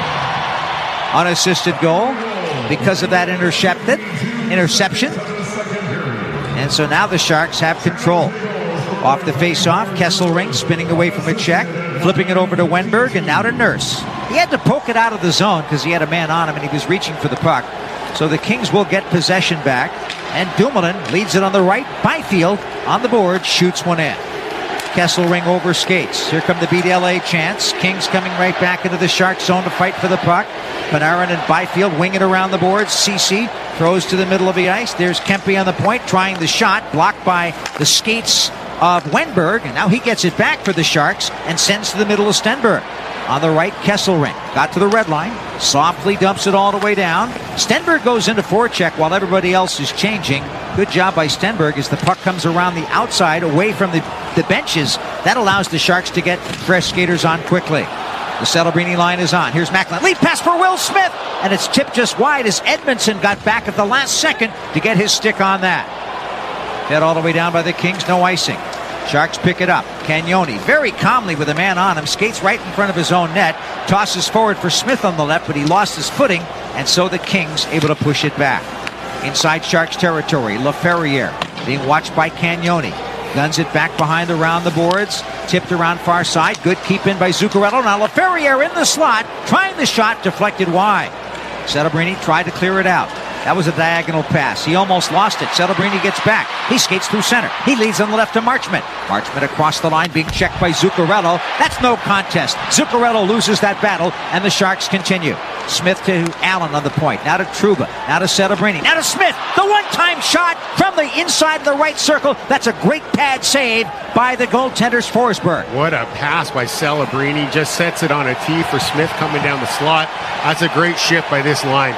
Unassisted goal because of that intercepted interception. And so now the Sharks have control. Off the face-off, Kesselring spinning away from a check, flipping it over to Wenberg, and now to Nurse. He had to poke it out of the zone because he had a man on him and he was reaching for the puck. So the Kings will get possession back, and Dumoulin leads it on the right. Byfield on the board, shoots one in. Kesselring over skates. Here come the beat L A chance. Kings coming right back into the Shark zone to fight for the puck. Panarin and Byfield wing it around the boards. Ceci throws to the middle of the ice. There's Kempe on the point trying the shot, blocked by the skates of Wenberg, and now he gets it back for the Sharks and sends to the middle of Stenberg. On the right, Kesselring got to the red line, softly dumps it all the way down. Stenberg goes into forecheck while everybody else is changing. Good job by Stenberg as the puck comes around the outside away from the, the benches. That allows the Sharks to get fresh skaters on quickly. The Celebrini line is on. Here's Macklin. Lead pass for Will Smith, and it's tipped just wide as Edmondson got back at the last second to get his stick on that. Fed all the way down by the Kings, no icing. Sharks pick it up. Cagnoni very calmly with a man on him, skates right in front of his own net, tosses forward for Smith on the left, but he lost his footing, and so the Kings able to push it back. Inside Sharks territory, LaFerriere being watched by Cagnoni. Guns it back behind around the boards, tipped around far side. Good keep in by Zuccarello. Now LaFerriere in the slot, trying the shot, deflected wide. Celebrini tried to clear it out. That was a diagonal pass. He almost lost it. Celebrini gets back. He skates through center. He leads on the left to Marchment. Marchment across the line being checked by Zuccarello. That's no contest. Zuccarello loses that battle, and the Sharks continue. Smith to Allen on the point. Now to Trouba. Now to Celebrini. Now to Smith. The one-time shot from the inside of the right circle. That's a great pad save by the goaltender's Forsberg. What a pass by Celebrini. Just sets it on a tee for Smith coming down the slot. That's a great shift by this line.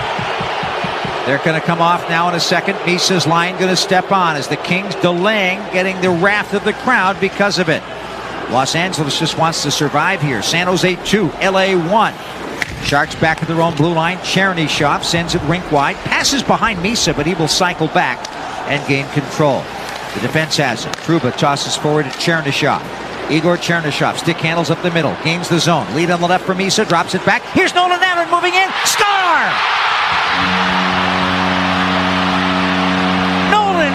They're going to come off now in a second. Misa's line going to step on as the Kings delaying getting the wrath of the crowd because of it. Los Angeles just wants to survive here. San Jose two, L A one. Sharks back at their own blue line. Chernyshov sends it rink wide. Passes behind Misa, but he will cycle back and gain control. The defense has it. Trouba tosses forward to Chernyshov. Igor Chernyshov stick handles up the middle. Gains the zone. Lead on the left for Misa. Drops it back. Here's Nolan Allen moving in. Score!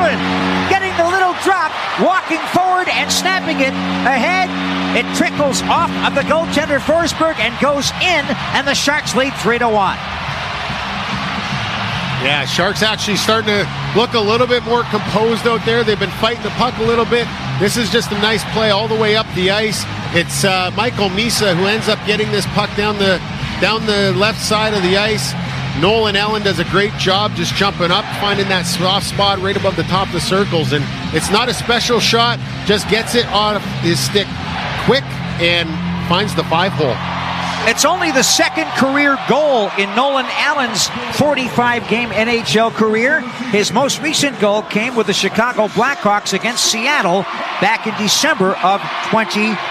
Allen getting the little drop, walking forward and snapping it ahead. It trickles off of the goaltender Forsberg and goes in, and the Sharks lead three to one. Yeah, Sharks actually starting to look a little bit more composed out there. They've been fighting the puck a little bit. This is just a nice play all the way up the ice. It's uh, Michael Misa who ends up getting this puck down the down the left side of the ice. Nolan Allen does a great job just jumping up, finding that soft spot right above the top of the circles. And it's not a special shot, just gets it off his stick quick and finds the five hole. It's only the second career goal in Nolan Allen's forty-five game N H L career. His most recent goal came with the Chicago Blackhawks against Seattle back in December of twenty